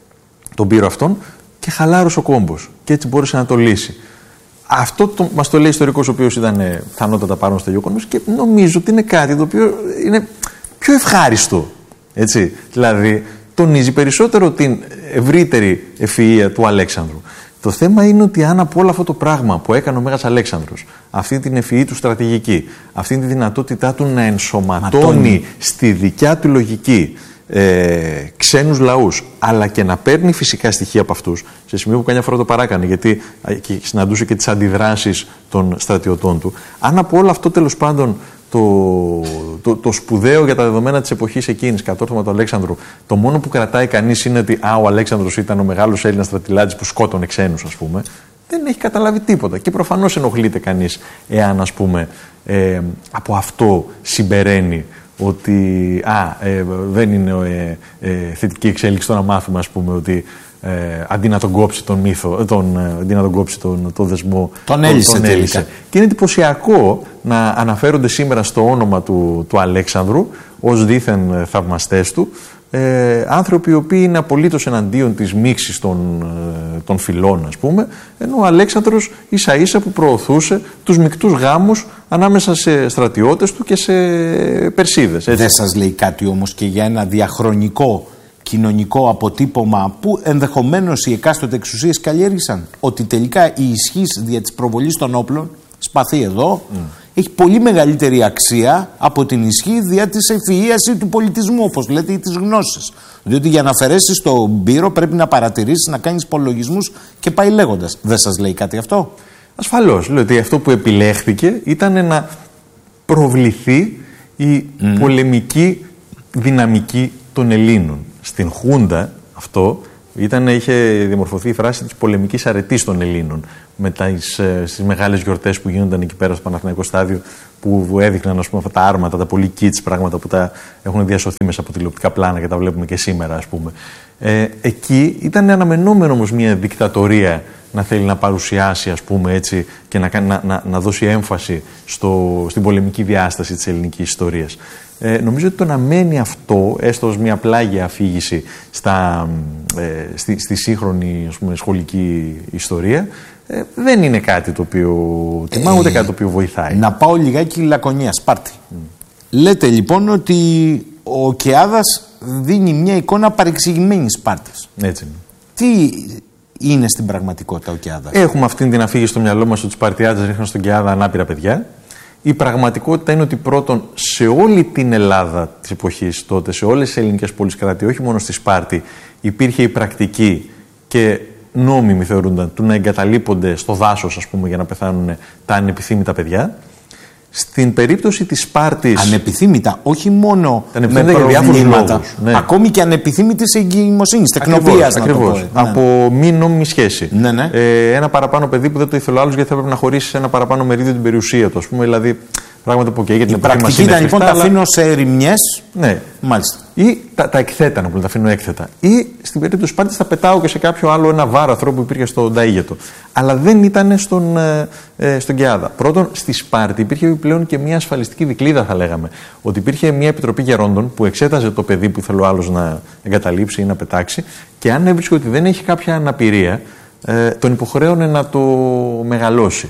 τον πύρο αυτόν και χαλάρωσε ο κόμπος. Και έτσι μπόρεσε να το λύσει. Αυτό το, μας το λέει ιστορικός, ο οποίος ήταν ε, πιθανότατα παρόν στο γεγονό, και νομίζω ότι είναι κάτι το οποίο είναι πιο ευχάριστο. Έτσι. Δηλαδή, τονίζει περισσότερο την ευρύτερη ευφυΐα του Αλέξανδρου. Το θέμα είναι ότι αν από όλο αυτό το πράγμα που έκανε ο Μέγας Αλέξανδρος, αυτή την ευφυή του στρατηγική, αυτή τη δυνατότητά του να ενσωματώνει Ματώνει. στη δικιά του λογική ε, ξένους λαούς, αλλά και να παίρνει φυσικά στοιχεία από αυτούς, σε σημείο που καμιά φορά το παράκανε, γιατί και συναντούσε και τις αντιδράσεις των στρατιωτών του. Αν από όλο αυτό τέλος πάντων το, το, το σπουδαίο για τα δεδομένα της εποχής εκείνης, κατόρθωμα του Αλέξανδρου, το μόνο που κρατάει κανείς είναι ότι α, ο Αλέξανδρος ήταν ο μεγάλος Έλληνας στρατηλάτης που σκότωνε ξένους, ας πούμε, δεν έχει καταλάβει τίποτα. Και προφανώς ενοχλείται κανείς εάν, ας πούμε, ε, από αυτό συμπεραίνει ότι α, ε, δεν είναι ε, ε, θετική εξέλιξη το να μάθουμε, ας πούμε, ότι ε, αντί να τον κόψει τον μύθο, τον, ε, αντί να τον κόψει τον, τον δεσμό, τον έλυσε, τον, τον έλυσε. Και είναι εντυπωσιακό να αναφέρονται σήμερα στο όνομα του, του Αλέξανδρου ως δήθεν θαυμαστές του ε, άνθρωποι οι οποίοι είναι απολύτως εναντίον της μίξης των, ε, των φυλών, ας πούμε, ενώ ο Αλέξανδρος ίσα ίσα που προωθούσε τους μικτούς γάμους ανάμεσα σε στρατιώτες του και σε Περσίδες. Έτσι. Δεν σας λέει κάτι όμως και για ένα διαχρονικό κοινωνικό αποτύπωμα που ενδεχομένως οι εκάστοτε εξουσίες καλλιέργησαν? Ότι τελικά η ισχύς δια της προβολής των όπλων, σπαθεί εδώ, mm. έχει πολύ μεγαλύτερη αξία από την ισχύ δια της ευφυΐας του πολιτισμού, όπως λέτε, ή της γνώσης. Διότι για να αφαιρέσεις τον πύρο πρέπει να παρατηρήσεις, να κάνεις υπολογισμούς και πάει λέγοντας. Δεν σας λέει κάτι αυτό? Ασφαλώς. Λέω ότι αυτό που επιλέχθηκε ήταν να προβληθεί η mm. πολεμική δυναμική των Ελλήνων. Στην Χούντα αυτό Ήταν, είχε διαμορφωθεί η φράση της πολεμικής αρετής των Ελλήνων με τις, στις μεγάλες γιορτές που γίνονταν εκεί πέρα στο Παναθηναϊκό στάδιο, που έδειχναν, ας πούμε, αυτά τα άρματα, τα πολύ kits πράγματα που τα έχουν διασωθεί μέσα από τηλεοπτικά πλάνα και τα βλέπουμε και σήμερα, ας πούμε. Ε, εκεί ήταν αναμενόμενο όμως μια δικτατορία να θέλει να παρουσιάσει, ας πούμε, έτσι, και να, να, να, να δώσει έμφαση στο, στην πολεμική διάσταση της ελληνικής ιστορίας. Ε, νομίζω ότι το να μένει αυτό, έστω ως μια πλάγια αφήγηση στα, ε, στη, στη σύγχρονη, ας πούμε, σχολική ιστορία, ε, δεν είναι κάτι το οποίο τιμά, ούτε ε, κάτι το οποίο βοηθάει. Να πάω λιγάκι Λακωνία, Σπάρτη. Mm. Λέτε λοιπόν ότι ο Κεάδας δίνει μια εικόνα παρεξηγημένης Σπάρτης. Έτσι είναι. Τι είναι στην πραγματικότητα ο Κεάδας? Έχουμε αυτή την αφήγηση στο μυαλό μας ότι οι Σπαρτιάτες ρίχναν στον Κεάδα ανάπηρα παιδιά. Η πραγματικότητα είναι ότι πρώτον, σε όλη την Ελλάδα της εποχής τότε, σε όλες τις ελληνικές πόλεις κράτη, όχι μόνο στη Σπάρτη, υπήρχε η πρακτική και νόμιμη θεωρούνταν του να εγκαταλείπονται στο δάσος, ας πούμε, για να πεθάνουν τα ανεπιθύμητα παιδιά. Στην περίπτωση της Σπάρτης. Ανεπιθύμητα, όχι μόνο με προβλήματα, ναι. Ακόμη και ανεπιθύμητης εγκυμοσύνης, τεκνοποίησης. Ακριβώς. Ναι. Από μη νόμιμη σχέση. Ναι, ναι. Ε, ένα παραπάνω παιδί που δεν το ήθελε ο άλλος γιατί θα έπρεπε να χωρίσει ένα παραπάνω μερίδιο την περιουσία του. Ας πούμε, δηλαδή. Πράγματα που και για την πρακτική ήταν λοιπόν τα αφήνω σε ερημιές. Ναι. Μάλιστα. Ή τα, τα εκθέτα, που τα αφήνω έκθετα. Ή στην περίπτωση του Σπάρτης τα πετάω και σε κάποιο άλλο ένα βάραθρο που υπήρχε στον Ταΐγετο. Αλλά δεν ήταν στον, ε, στον Κεάδα. Πρώτον, στη Σπάρτη υπήρχε επιπλέον και μια ασφαλιστική δικλίδα, θα λέγαμε. Ότι υπήρχε μια επιτροπή γερόντων που εξέταζε το παιδί που ήθελε ο άλλος να εγκαταλείψει ή να πετάξει, και αν έβρισκε ότι δεν έχει κάποια αναπηρία, ε, τον υποχρέωνε να το μεγαλώσει.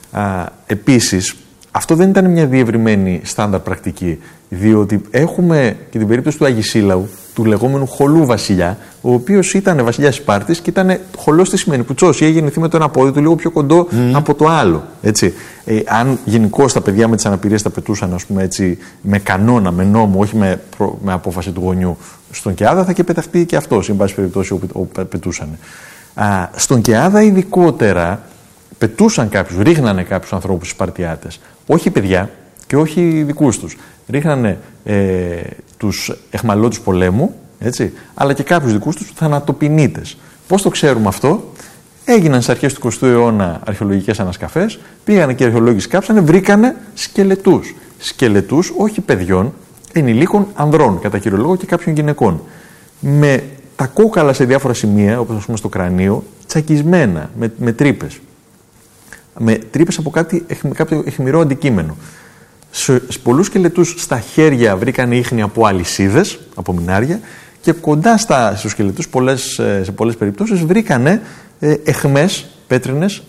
Επίσης, αυτό δεν ήταν μια διευρυμένη στάνταρ πρακτική, διότι έχουμε και την περίπτωση του Αγισίλαου, του λεγόμενου χολού βασιλιά, ο οποίος ήταν βασιλιάς Σπάρτης και ήταν χολός, τι σημαίνει, πουτσός, ή είχε γεννηθεί με το ένα πόδι του λίγο πιο κοντό mm. από το άλλο. Έτσι. Ε, αν γενικώς τα παιδιά με τις αναπηρίες τα πετούσαν, ας πούμε, έτσι, με κανόνα, με νόμο, όχι με, προ, με απόφαση του γονιού, στον Κεάδα θα και πεταχτεί και αυτός, εν πάση περιπτώσει, όπου, όπου πετούσαν. Α, στον Κεάδα ειδικότερα πετούσαν κάποιους, ρίχνανε κάποιους ανθρώπους Σπαρτιάτες. Όχι παιδιά και όχι δικούς τους. Ρίχνανε ε, τους αιχμαλώτους πολέμου, έτσι, αλλά και κάποιους δικούς τους θανατοποινήτες. Πώς το ξέρουμε αυτό? Έγιναν στις αρχές του εικοστού αιώνα αρχαιολογικές ανασκαφές, πήγανε και οι αρχαιολόγοι σκάψανε, βρήκανε σκελετούς. Σκελετούς όχι παιδιών, ενηλίκων ανδρών, κατά κύριο λόγο, και κάποιων γυναικών. Με τα κόκαλα σε διάφορα σημεία, όπως ας πούμε στο κρανίο, τσακισμένα, με, με τρύπες. Με τρύπες από κάτι, κάποιο αιχμηρό αντικείμενο. Σε πολλούς σκελετούς στα χέρια βρήκαν ίχνη από αλυσίδες, από μινάρια, και κοντά στα, στους σκελετούς πολλές, σε πολλές περιπτώσεις βρήκανε ε, αιχμές πέτρινες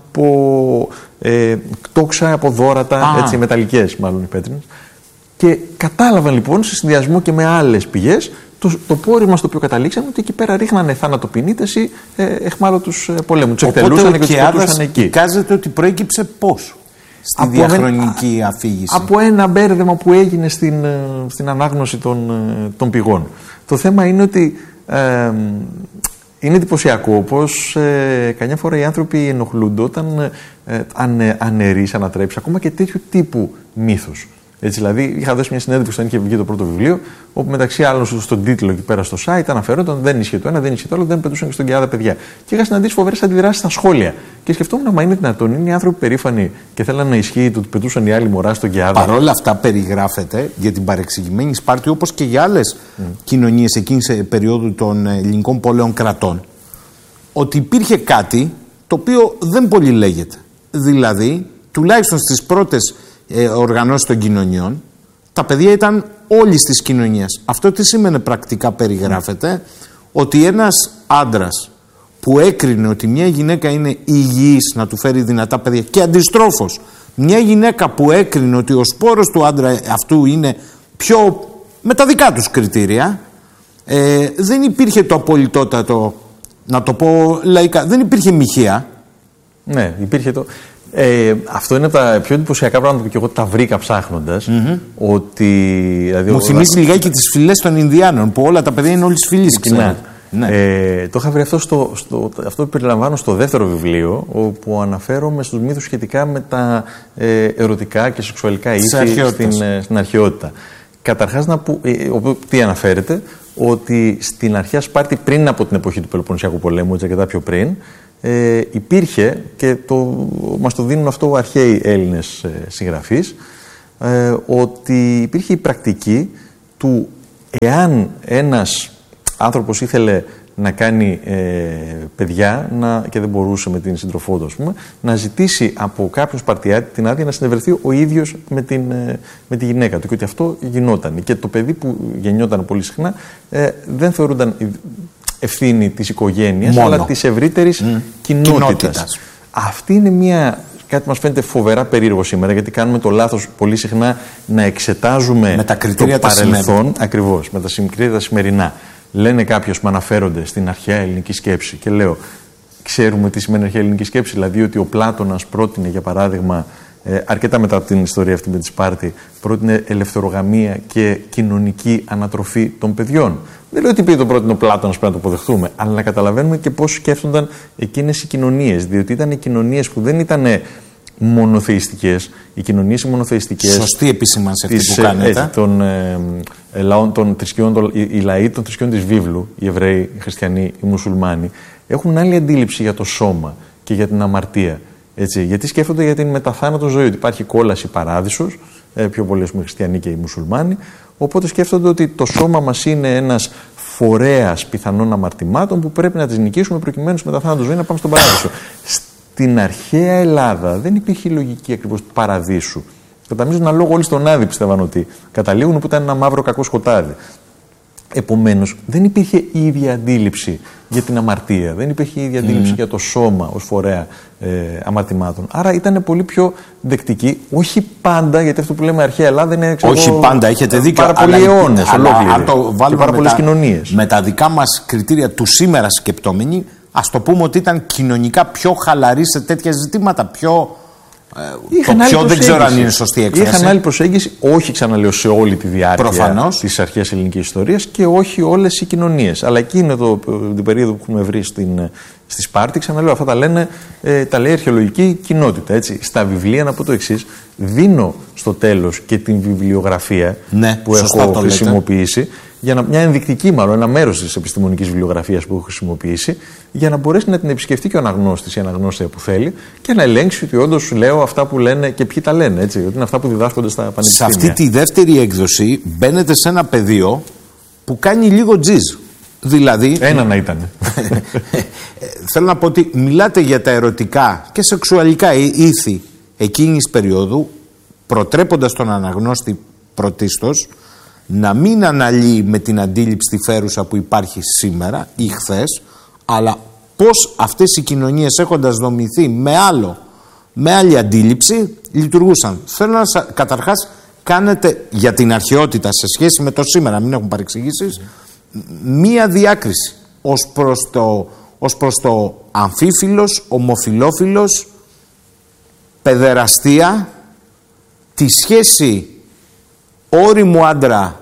από ε, τόξα, από δώρατα, έτσι, μεταλλικές μάλλον οι πέτρινες. Και κατάλαβαν λοιπόν σε συνδυασμό και με άλλες πηγές το, το πόρισμα στο οποίο καταλήξαμε, ότι εκεί πέρα ρίχνανε θανατοποινήτες ή ε, εχμάλωτους ε, πολέμου. Τους εκτελούσαν και τους πετούσαν εκεί. Εικάζεται ότι προέκυψε πώς στη από διαχρονική ένα, αφήγηση? Από ένα μπέρδεμα που έγινε στην, στην ανάγνωση των, των πηγών. Το θέμα είναι ότι ε, είναι εντυπωσιακό πως ε, καμιά φορά οι άνθρωποι ενοχλούνται όταν ε, ανε, αναιρείς, ανατρέψεις ακόμα και τέτοιου τύπου μύθους. Έτσι, δηλαδή, είχα δώσει μια συνέντευξη όταν είχε βγει το πρώτο βιβλίο, όπου μεταξύ άλλων στον τίτλο εκεί πέρα στο site αναφέρονταν δεν ίσχυε το ένα, δεν ίσχυε το άλλο, δεν πετούσαν και στον Κεάδα παιδιά. Και είχα συναντήσει φοβερές αντιδράσεις στα σχόλια. Και σκεφτόμουν, μα είναι δυνατόν, είναι οι άνθρωποι περήφανοι και θέλανε να ισχύει το ότι πετούσαν οι άλλοι μωρά στον Κεάδα? Παρ' όλα αυτά, περιγράφεται για την παρεξηγημένη Σπάρτη, όπως και για άλλες mm. κοινωνίες εκείνη σε περίοδο των ελληνικών πόλεων κρατών, ότι υπήρχε κάτι το οποίο δεν πολύ λέγεται. Δηλαδή, τουλάχιστον στις πρώτες Ε, οργανώσεις των κοινωνιών, τα παιδιά ήταν όλης της κοινωνίας. Αυτό τι σήμαινε πρακτικά? Περιγράφεται ότι ένας άντρας που έκρινε ότι μια γυναίκα είναι υγιής να του φέρει δυνατά παιδιά, και αντιστρόφως μια γυναίκα που έκρινε ότι ο σπόρος του άντρα αυτού είναι πιο με τα δικά τους κριτήρια, ε, δεν υπήρχε το απολυτότατο, να το πω λαϊκά, δεν υπήρχε μοιχεία. Ναι, υπήρχε το... Ε, αυτό είναι από τα πιο εντυπωσιακά πράγματα που και εγώ τα βρήκα ψάχνοντας. Mm-hmm. Ότι, δηλαδή, μου θυμίζει λιγάκι και τις φυλές των Ινδιάνων, που όλα τα παιδιά είναι όλες φυλής. Ναι. Ναι. Ε, το είχα βρει αυτό, στο, στο, αυτό που περιλαμβάνω στο δεύτερο βιβλίο, όπου αναφέρομαι στους μύθους σχετικά με τα ε, ερωτικά και σεξουαλικά ήθη στην, ε, στην αρχαιότητα. Καταρχάς, να που, ε, τι αναφέρεται? ότι στην αρχαία Σπάρτη, πριν από την εποχή του Πελοποννησιακού πολέμου, έτσι αρκετά πιο πριν, ε, υπήρχε, και το, μας το δίνουν αυτό αρχαίοι Έλληνες ε, συγγραφείς, ε, ότι υπήρχε η πρακτική του, εάν ένας άνθρωπος ήθελε να κάνει ε, παιδιά να, και δεν μπορούσε με την σύντροφό του, ας πούμε, να ζητήσει από κάποιον Σπαρτιάτη την άδεια να συνευρεθεί ο ίδιος με, την, ε, με τη γυναίκα του, και ότι αυτό γινόταν. Και το παιδί που γεννιόταν πολύ συχνά ε, δεν θεωρούνταν ευθύνη της οικογένειας, μόνο, αλλά της ευρύτερης mm. κοινότητας. κοινότητας. Αυτή είναι μια... Κάτι μας φαίνεται φοβερά περίεργο σήμερα, γιατί κάνουμε το λάθος πολύ συχνά να εξετάζουμε με τα κριτήρια το τα παρελθόν, ακριβώς, με τα κριτήρια τα σημερινά. Λένε κάποιους που αναφέρονται στην αρχαία ελληνική σκέψη, και λέω, ξέρουμε τι σημαίνει αρχαία ελληνική σκέψη, δηλαδή ότι ο Πλάτωνας πρότεινε, για παράδειγμα, ε, αρκετά μετά από την ιστορία αυτή με τη Σπάρτη, πρότεινε ελευθερογαμία και κοινωνική ανατροφή των παιδιών. Δεν λέω ότι πήγε το πρότεινε ο Πλάτωνας, πρέπει να το αποδεχτούμε, αλλά να καταλαβαίνουμε και πώς σκέφτονταν εκείνες οι κοινωνίες, διότι ήταν κοινωνίες που δεν ήταν μονοθεϊστικές. Οι κοινωνίες οι μονοθεϊστικές. Σωστή επισήμανση αυτή που κάνετε. Έτσι, των, ε, ε, λαών, των θρησκειών, των, οι, οι λαοί των θρησκειών της βίβλου, οι Εβραίοι, οι Χριστιανοί, οι Μουσουλμάνοι, έχουν άλλη αντίληψη για το σώμα και για την αμαρτία. Έτσι, γιατί σκέφτονται για την μεταθάνατο ζωή, ότι υπάρχει κόλαση παράδεισος, ε, πιο πολλοί οι Χριστιανοί και οι Μουσουλμάνοι. Οπότε σκέφτονται ότι το σώμα μας είναι ένας φορέας πιθανών αμαρτημάτων που πρέπει να τις νικήσουμε προκειμένου στη μεταθάνατο ζωή να πάμε στον παράδεισο. Στην αρχαία Ελλάδα δεν υπήρχε η λογική ακριβώς του παραδείσου. Κατά μείζον ένα λόγο όλοι στον Άδη πιστεύαν ότι καταλήγουν, που ήταν ένα μαύρο κακό σκοτάδι. Επομένως, δεν υπήρχε η ίδια αντίληψη για την αμαρτία, δεν υπήρχε η ίδια αντίληψη mm. για το σώμα ως φορέα ε, αμαρτημάτων. Άρα ήταν πολύ πιο δεκτική, όχι πάντα, γιατί αυτό που λέμε αρχαία Ελλάδα είναι ξέρω, όχι πάντα, έχετε δίκιο. Πάρα πολλοί αιώνες ολόκληροι και πάρα πολλές κοινωνίες. Με τα δικά μας κριτήρια του σήμερα σκεπτόμενοι, ας το πούμε ότι ήταν κοινωνικά πιο χαλαροί σε τέτοια ζητήματα, πιο... Είχαν το πιο δεν ξέρω αν είναι σωστή έκφραση. Είχαν άλλη προσέγγιση, όχι ξαναλέω σε όλη τη διάρκεια της αρχαίας ελληνικής ιστορίας και όχι όλες οι κοινωνίες. Αλλά εκείνη το, την περίοδο που έχουμε βρει στην, στη Σπάρτη, ξαναλέω, αυτά τα, λένε, ε, τα λέει η αρχαιολογική κοινότητα. Έτσι. Στα βιβλία, να πω το εξής, δίνω στο τέλος και την βιβλιογραφία ναι, που έχω χρησιμοποιήσει, για να, μια ενδεικτική, μάλλον ένα μέρος της επιστημονικής βιβλιογραφίας που έχω χρησιμοποιήσει, για να μπορέσει να την επισκεφτεί και ο αναγνώστης ή αναγνώστρια που θέλει και να ελέγξει ότι όντως λέω αυτά που λένε και ποιοι τα λένε. Έτσι, ότι είναι αυτά που διδάσκονται στα πανεπιστήμια. Σε αυτή τη δεύτερη έκδοση μπαίνετε σε ένα πεδίο που κάνει λίγο τζιζ. Δηλαδή. Ένα να ήταν. Θέλω να πω ότι μιλάτε για τα ερωτικά και σεξουαλικά ήθη εκείνης περίοδου, προτρέποντας τον αναγνώστη πρωτίστως να μην αναλύει με την αντίληψη τη φέρουσα που υπάρχει σήμερα ή χθες, αλλά πώς αυτές οι κοινωνίες έχοντας δομηθεί με άλλο, με άλλη αντίληψη, λειτουργούσαν. Θέλω να σας, καταρχάς, κάνετε για την αρχαιότητα σε σχέση με το σήμερα, μην έχουν παρεξηγήσεις, μία διάκριση ως προς το, ως προς το αμφίφιλος, ομοφιλόφιλος, παιδεραστία, τη σχέση όριμου άντρα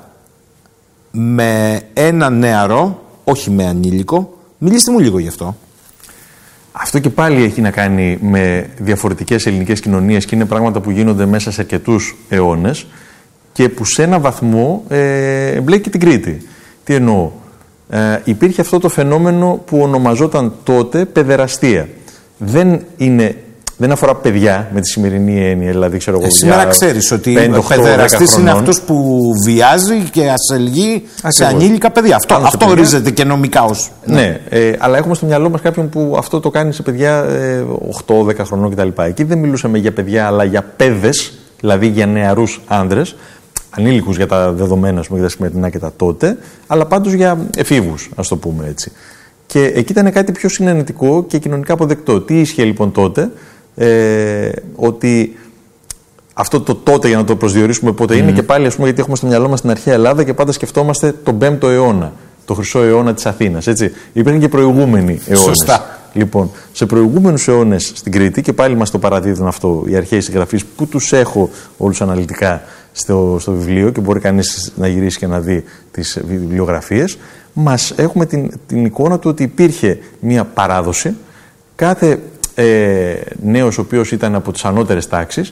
με ένα νεαρό, όχι με ανήλικο. Μιλήστε μου λίγο γι' αυτό. Αυτό και πάλι έχει να κάνει με διαφορετικές ελληνικές κοινωνίες και είναι πράγματα που γίνονται μέσα σε αρκετούς αιώνες και που σε ένα βαθμό ε, μπλέκει την Κρήτη. Τι εννοώ. Ε, υπήρχε αυτό το φαινόμενο που ονομαζόταν τότε παιδεραστία. Δεν είναι... Δεν αφορά παιδιά με τη σημερινή έννοια, δηλαδή ξέρω εγώ. Σήμερα ξέρεις ότι ο παιδεραστής είναι αυτός που βιάζει και ασελγεί σε ανήλικα παιδιά. Αυτό, αυτό ορίζεται και νομικά ως. Ναι, ναι ε, αλλά έχουμε στο μυαλό μας κάποιον που αυτό το κάνει σε παιδιά ε, οκτώ δέκα χρονών κτλ. Εκεί δεν μιλούσαμε για παιδιά, αλλά για παιδες, δηλαδή για νεαρούς άνδρες, ανήλικους για τα δεδομένα, ας πούμε, για τα σημερινά και τα τότε, αλλά πάντως για εφήβους, ας το πούμε έτσι. Και εκεί ήταν κάτι πιο συνενετικό και κοινωνικά αποδεκτό. Τι ίσχυε λοιπόν τότε? Ε, ότι αυτό το τότε, για να το προσδιορίσουμε πότε mm. είναι, και πάλι ας πούμε, γιατί έχουμε στο μυαλό μας την αρχαία Ελλάδα και πάντα σκεφτόμαστε τον πέμπτο αιώνα, το χρυσό αιώνα της Αθήνας. Έτσι. Υπήρχαν και προηγούμενοι αιώνες. Σωστά. Λοιπόν, σε προηγούμενους αιώνες στην Κρήτη, και πάλι μας το παραδίδουν αυτό οι αρχαίοι συγγραφείς που τους έχω όλους αναλυτικά στο, στο βιβλίο και μπορεί κανείς να γυρίσει και να δει τις βιβλιογραφίες, μας έχουμε την, την εικόνα του ότι υπήρχε μια παράδοση. Κάθε Ε, νέος ο οποίος ήταν από τις ανώτερες τάξεις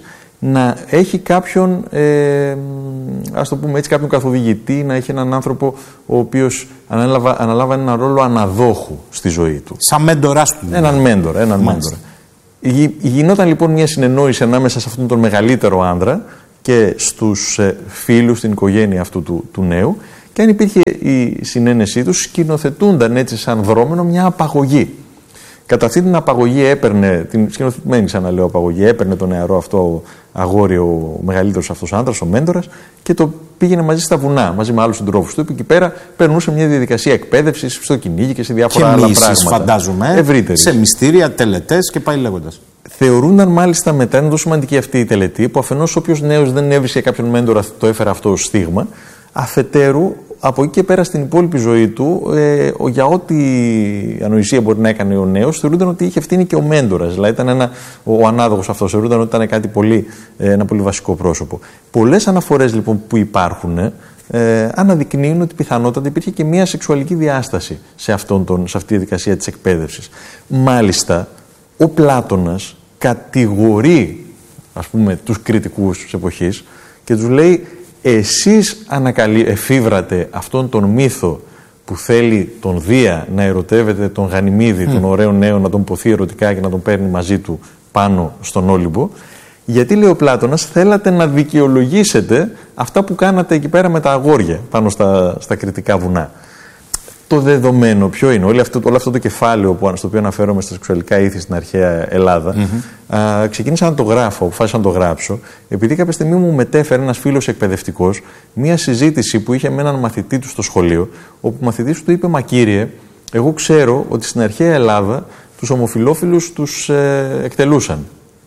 να έχει κάποιον, ε, ας το πούμε έτσι, κάποιον καθοδηγητή, να έχει έναν άνθρωπο ο οποίος αναλάβανε έναν ρόλο αναδόχου στη ζωή του. Σαν μέντορας του. Έναν μέντορα, έναν μέντορα. Γινόταν λοιπόν μια συνεννόηση ανάμεσα σε αυτόν τον μεγαλύτερο άνδρα και στους ε, φίλους, στην οικογένεια αυτού του, του νέου, και αν υπήρχε η συνένεσή τους, σκηνοθετούνταν έτσι σαν δρόμενο μια απαγωγή. Κατά αυτή την απαγωγή έπαιρνε, την σκηνοθετημένη ξαναλέω απαγωγή, έπαιρνε το νεαρό αυτό αγόρι, ο μεγαλύτερος αυτός άντρας, ο μέντορας, και το πήγαινε μαζί στα βουνά, μαζί με άλλους συντρόφους του. Εκεί πέρα περνούσε μια διαδικασία εκπαίδευσης στο κυνήγι και σε διάφορα και άλλα μίσεις, πράγματα. Φαντάζομαι. Ευρύτερης. Σε μυστήρια, τελετές και πάει λέγοντας. Θεωρούνταν μάλιστα μετά, είναι τόσο σημαντική αυτή η τελετή, που αφενός όποιος νέος δεν έβρισκε κάποιον μέντορα το έφερε αυτό ως στίγμα, αφετέρου από εκεί και πέρα στην υπόλοιπη ζωή του, ε, για ό,τι ανοησία μπορεί να έκανε ο νέος, θεωρούνταν ότι είχε ευθύνη και ο μέντορας. Δηλαδή ήταν ένα, ο ανάδοχος αυτός, θεωρούνταν ότι ήταν κάτι πολύ, ένα πολύ βασικό πρόσωπο. Πολλές αναφορές λοιπόν που υπάρχουν ε, αναδεικνύουν ότι πιθανότατα υπήρχε και μια σεξουαλική διάσταση σε, αυτόν τον, σε αυτή τη διαδικασία της εκπαίδευσης. Μάλιστα, ο Πλάτωνας κατηγορεί, ας πούμε, τους κριτικούς της εποχής και τους λέει: εσείς ανακαλύ... εφήβρατε αυτόν τον μύθο που θέλει τον Δία να ερωτεύεται τον Γανιμίδη, mm. τον ωραίο νέο, να τον ποθεί ερωτικά και να τον παίρνει μαζί του πάνω στον Όλυμπο. Γιατί, λέει ο Πλάτωνας, θέλατε να δικαιολογήσετε αυτά που κάνατε εκεί πέρα με τα αγόρια πάνω στα, στα κρητικά βουνά. Το δεδομένο ποιο είναι? Όλο αυτό, όλο αυτό το κεφάλαιο που, στο οποίο αναφέρομαι στα σεξουαλικά ήθη στην αρχαία Ελλάδα, mm-hmm. α, ξεκίνησα να το γράφω, αποφάσισα να το γράψω, επειδή κάποια στιγμή μου μετέφερε ένας φίλος εκπαιδευτικός μία συζήτηση που είχε με έναν μαθητή του στο σχολείο, όπου ο μαθητής του είπε: μα κύριε, εγώ ξέρω ότι στην αρχαία Ελλάδα τους ομοφυλόφιλους τους ε, εκτελούσαν.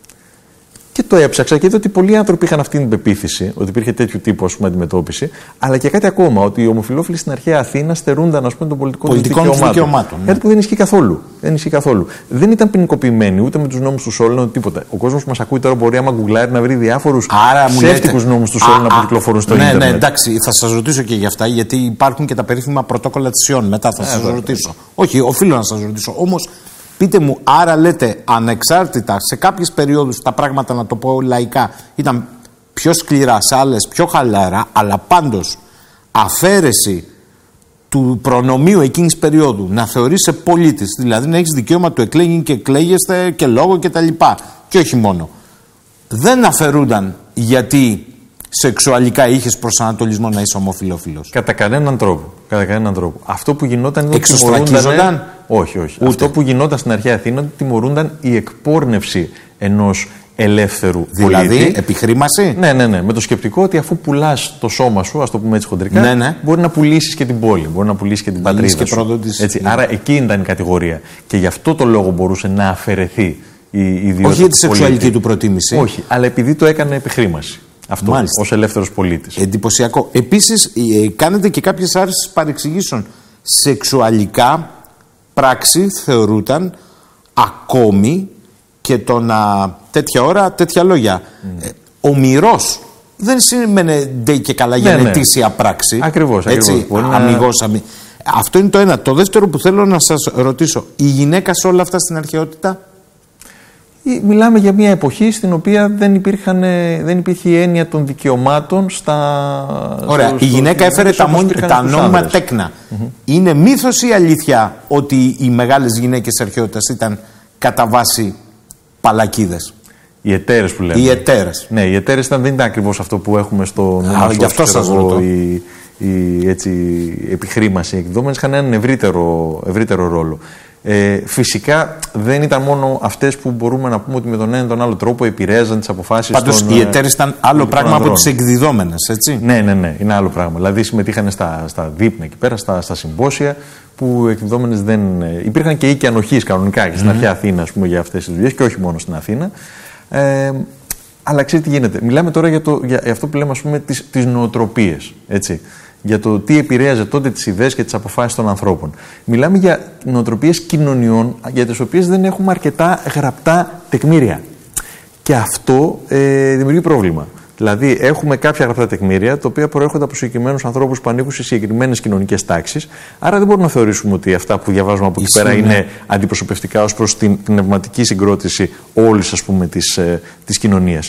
Και το έψαξα και είδα ότι πολλοί άνθρωποι είχαν αυτή την πεποίθηση, ότι υπήρχε τέτοιου τύπου, ας πούμε, αντιμετώπιση, αλλά και κάτι ακόμα, ότι οι ομοφυλόφιλοι στην αρχαία Αθήνα στερούνταν, ας πούμε, των πολιτικών, πολιτικών δικαιωμάτων. δικαιωμάτων ναι. Κάτι που δεν ισχύει καθόλου. Δεν ισχύει καθόλου. Δεν ήταν ποινικοποιημένοι ούτε με τους νόμους του Σόλων ούτε τίποτα. Ο κόσμος που μας ακούει τώρα μπορεί, άμα γκουγκλάρει, να βρει διάφορους ψεύτικους νόμους του Σόλων να κυκλοφορούν στο ναι, ίντερνετ. Ναι, εντάξει, θα σας ρωτήσω και για αυτά, γιατί υπάρχουν και τα περίφημα πρωτόκολλα της Ιών. Μετά θα σας ρωτήσω. Όχι, οφείλω να σας ρωτήσω. Όμως, πείτε μου, άρα λέτε ανεξάρτητα σε κάποιες περιόδους τα πράγματα, να το πω λαϊκά, ήταν πιο σκληρά, σε άλλες πιο χαλαρά, αλλά πάντως αφαίρεση του προνομίου εκείνης περίοδου να θεωρείσαι πολίτης, δηλαδή να έχεις δικαίωμα του εκλέγην και εκλέγεστε και λόγο και τα λοιπά, και όχι μόνο, δεν αφαιρούνταν γιατί σεξουαλικά είχες προσανατολισμό να είσαι ομοφυλόφιλος? Κατά κανέναν τρόπο. Κατά κανέναν τρόπο. Αυτό που γινόταν είναι ότι εξωστρακίζονταν. Όχι, όχι. Ούτε. Αυτό που γινόταν στην αρχαία Αθήνα ότι τιμωρούνταν η εκπόρνευση ενός ελεύθερου δηλαδή, πολίτη. Δηλαδή, επιχρήμαση. Ναι, ναι, ναι. Με το σκεπτικό ότι αφού πουλάς το σώμα σου, ας το πούμε έτσι χοντρικά, ναι, ναι. μπορεί να πουλήσεις και την πόλη, μπορεί να πουλήσεις και την να πατρίδα και σου. Έτσι, ναι. Άρα εκεί ήταν η κατηγορία. Και γι' αυτό το λόγο μπορούσε να αφαιρεθεί η ιδιότητα. Όχι για τη σεξουαλική του προτίμηση. Όχι, αλλά επειδή το έκανε επιχρήμαση. Αυτό ως ελεύθερος πολίτης. Εντυπωσιακό. Επίσης, ε, κάνετε και κάποιες άρσεις παρεξηγήσεων. Σεξουαλικά πράξη θεωρούταν ακόμη και το να τέτοια ώρα, τέτοια λόγια. Mm. Ε, ομηρός δεν σημαίνει ντε και καλά για ναι, ετήσια πράξη. Ακριβώς. Έτσι, αμιγώς, αμι... Αυτό είναι το ένα. Το δεύτερο που θέλω να σας ρωτήσω. Η γυναίκα σε όλα αυτά στην αρχαιότητα? Μιλάμε για μια εποχή στην οποία δεν, υπήρχαν, δεν υπήρχε η έννοια των δικαιωμάτων στα... Ωραία. Στο, η γυναίκα στο, έφερε τα, μόνη, τα νόμιμα τέκνα. Mm-hmm. Είναι μύθος ή αλήθεια ότι οι μεγάλες γυναίκες της αρχαιότητας ήταν κατά βάση παλακίδες? Οι εταίρες που λέμε. Οι εταίρες. Ναι, οι εταίρες ήταν, δεν ήταν ακριβώς αυτό που έχουμε στο νόμο. Γι' αυτό σας ρωτώ. Η, η έτσι, επιχρήμαση. Οι εκδόμενες είχαν έναν ευρύτερο, ευρύτερο ρόλο. Ε, φυσικά δεν ήταν μόνο αυτές που μπορούμε να πούμε ότι με τον ένα ή τον άλλο τρόπο επηρέαζαν τις αποφάσεις. Πάντως οι εταίρες ήταν άλλο πράγμα από τις εκδιδόμενες, έτσι. Ναι, ναι, ναι, είναι άλλο πράγμα. Δηλαδή συμμετείχαν στα, στα δείπνα εκεί πέρα, στα, στα συμπόσια, που οι εκδιδόμενες δεν. Υπήρχαν και οίκοι ανοχής κανονικά και στην mm. αρχαία Αθήνα, ας πούμε, για αυτές τις δουλειές και όχι μόνο στην Αθήνα. Ε, αλλά ξέρετε τι γίνεται. Μιλάμε τώρα για, το, για αυτό που λέμε, ας πούμε, τις, τις νοοτροπίες. Έτσι. Για το τι επηρέαζε τότε τις ιδέες και τις αποφάσεις των ανθρώπων. Μιλάμε για νοοτροπίες κοινωνιών για τις οποίες δεν έχουμε αρκετά γραπτά τεκμήρια. Και αυτό ε, δημιουργεί πρόβλημα. Δηλαδή, έχουμε κάποια γραπτά τεκμήρια, τα οποία προέρχονται από συγκεκριμένους ανθρώπους που ανήκουν σε συγκεκριμένες κοινωνικές τάξεις. Άρα δεν μπορούμε να θεωρήσουμε ότι αυτά που διαβάζουμε από εκεί πέρα είναι αντιπροσωπευτικά ως προς την πνευματική συγκρότηση όλης, ας πούμε, της, ε, της κοινωνίας.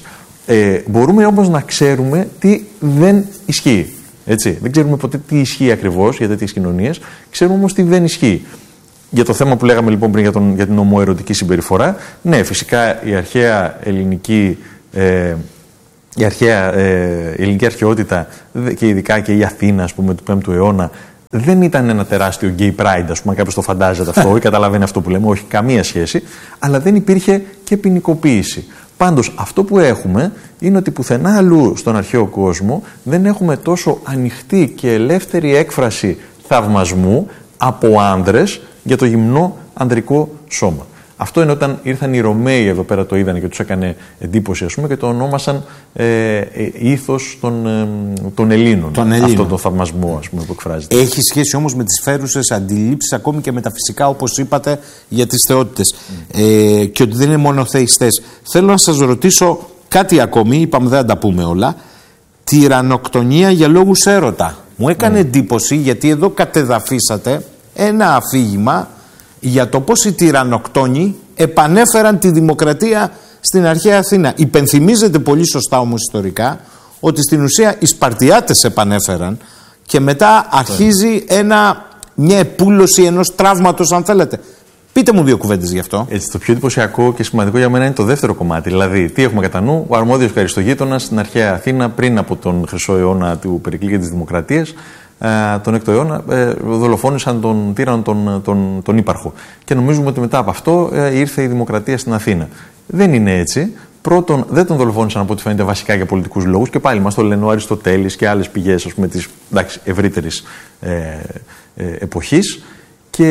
Ε, μπορούμε όμως να ξέρουμε τι δεν ισχύει. Έτσι. Δεν ξέρουμε ποτέ τι ισχύει ακριβώς για τέτοιες κοινωνίες, ξέρουμε όμως τι δεν ισχύει. Για το θέμα που λέγαμε λοιπόν πριν για, τον, για την ομοερωτική συμπεριφορά, ναι, φυσικά η αρχαία ελληνική, ε, η αρχαία, ε, η ελληνική αρχαιότητα και ειδικά και η Αθήνα, ας πούμε, του πέμπτου αιώνα, δεν ήταν ένα τεράστιο gay pride, ας πούμε, κάποιος το φαντάζεται αυτό ή καταλαβαίνει αυτό που λέμε, όχι καμία σχέση, αλλά δεν υπήρχε και ποινικοποίηση. Πάντως αυτό που έχουμε είναι ότι πουθενά αλλού στον αρχαίο κόσμο δεν έχουμε τόσο ανοιχτή και ελεύθερη έκφραση θαυμασμού από άνδρες για το γυμνό ανδρικό σώμα. Αυτό είναι όταν ήρθαν οι Ρωμαίοι εδώ πέρα, το είδαν και τους έκανε εντύπωση, ας πούμε, και το ονόμασαν ε, ε, ήθος των, ε, των Ελλήνων. Τον αυτό το θαυμασμό, ας πούμε, που εκφράζεται. Έχει σχέση όμως με τις φέρουσες αντιλήψεις, ακόμη και με τα φυσικά, όπως είπατε, για τις θεότητες. Mm. Ε, και ότι δεν είναι μόνο θεϊστές. Θέλω να σας ρωτήσω κάτι ακόμη, είπαμε δεν θα τα πούμε όλα. Τυρανοκτονία για λόγους έρωτα. Μου έκανε mm. εντύπωση, γιατί εδώ κατεδαφίσατε ένα αφήγημα για το πώς οι τυρανοκτόνοι επανέφεραν τη δημοκρατία στην αρχαία Αθήνα. Υπενθυμίζεται πολύ σωστά όμως ιστορικά ότι στην ουσία οι Σπαρτιάτες επανέφεραν και μετά αρχίζει ένα, μια επούλωση ενός τραύματος, αν θέλετε. Πείτε μου δύο κουβέντες γι' αυτό. Έτσι, το πιο εντυπωσιακό και σημαντικό για μένα είναι το δεύτερο κομμάτι. Δηλαδή, τι έχουμε κατά νου, ο αρμόδιος και αριστογείτονας στην αρχαία Αθήνα πριν από τον Χρυσό αιώνα του Περικλή και της Δημοκρατίας. Τον έκτο αιώνα ε, δολοφόνησαν τον τύρανο τον, τον, τον ύπαρχο. Και νομίζουμε ότι μετά από αυτό ε, ήρθε η δημοκρατία στην Αθήνα. Δεν είναι έτσι. Πρώτον, δεν τον δολοφόνησαν από ό,τι φαίνεται βασικά για πολιτικούς λόγους, και πάλι μας το λένε ο Αριστοτέλης και άλλες πηγές, ας πούμε, της ευρύτερης ε, ε, εποχής. Και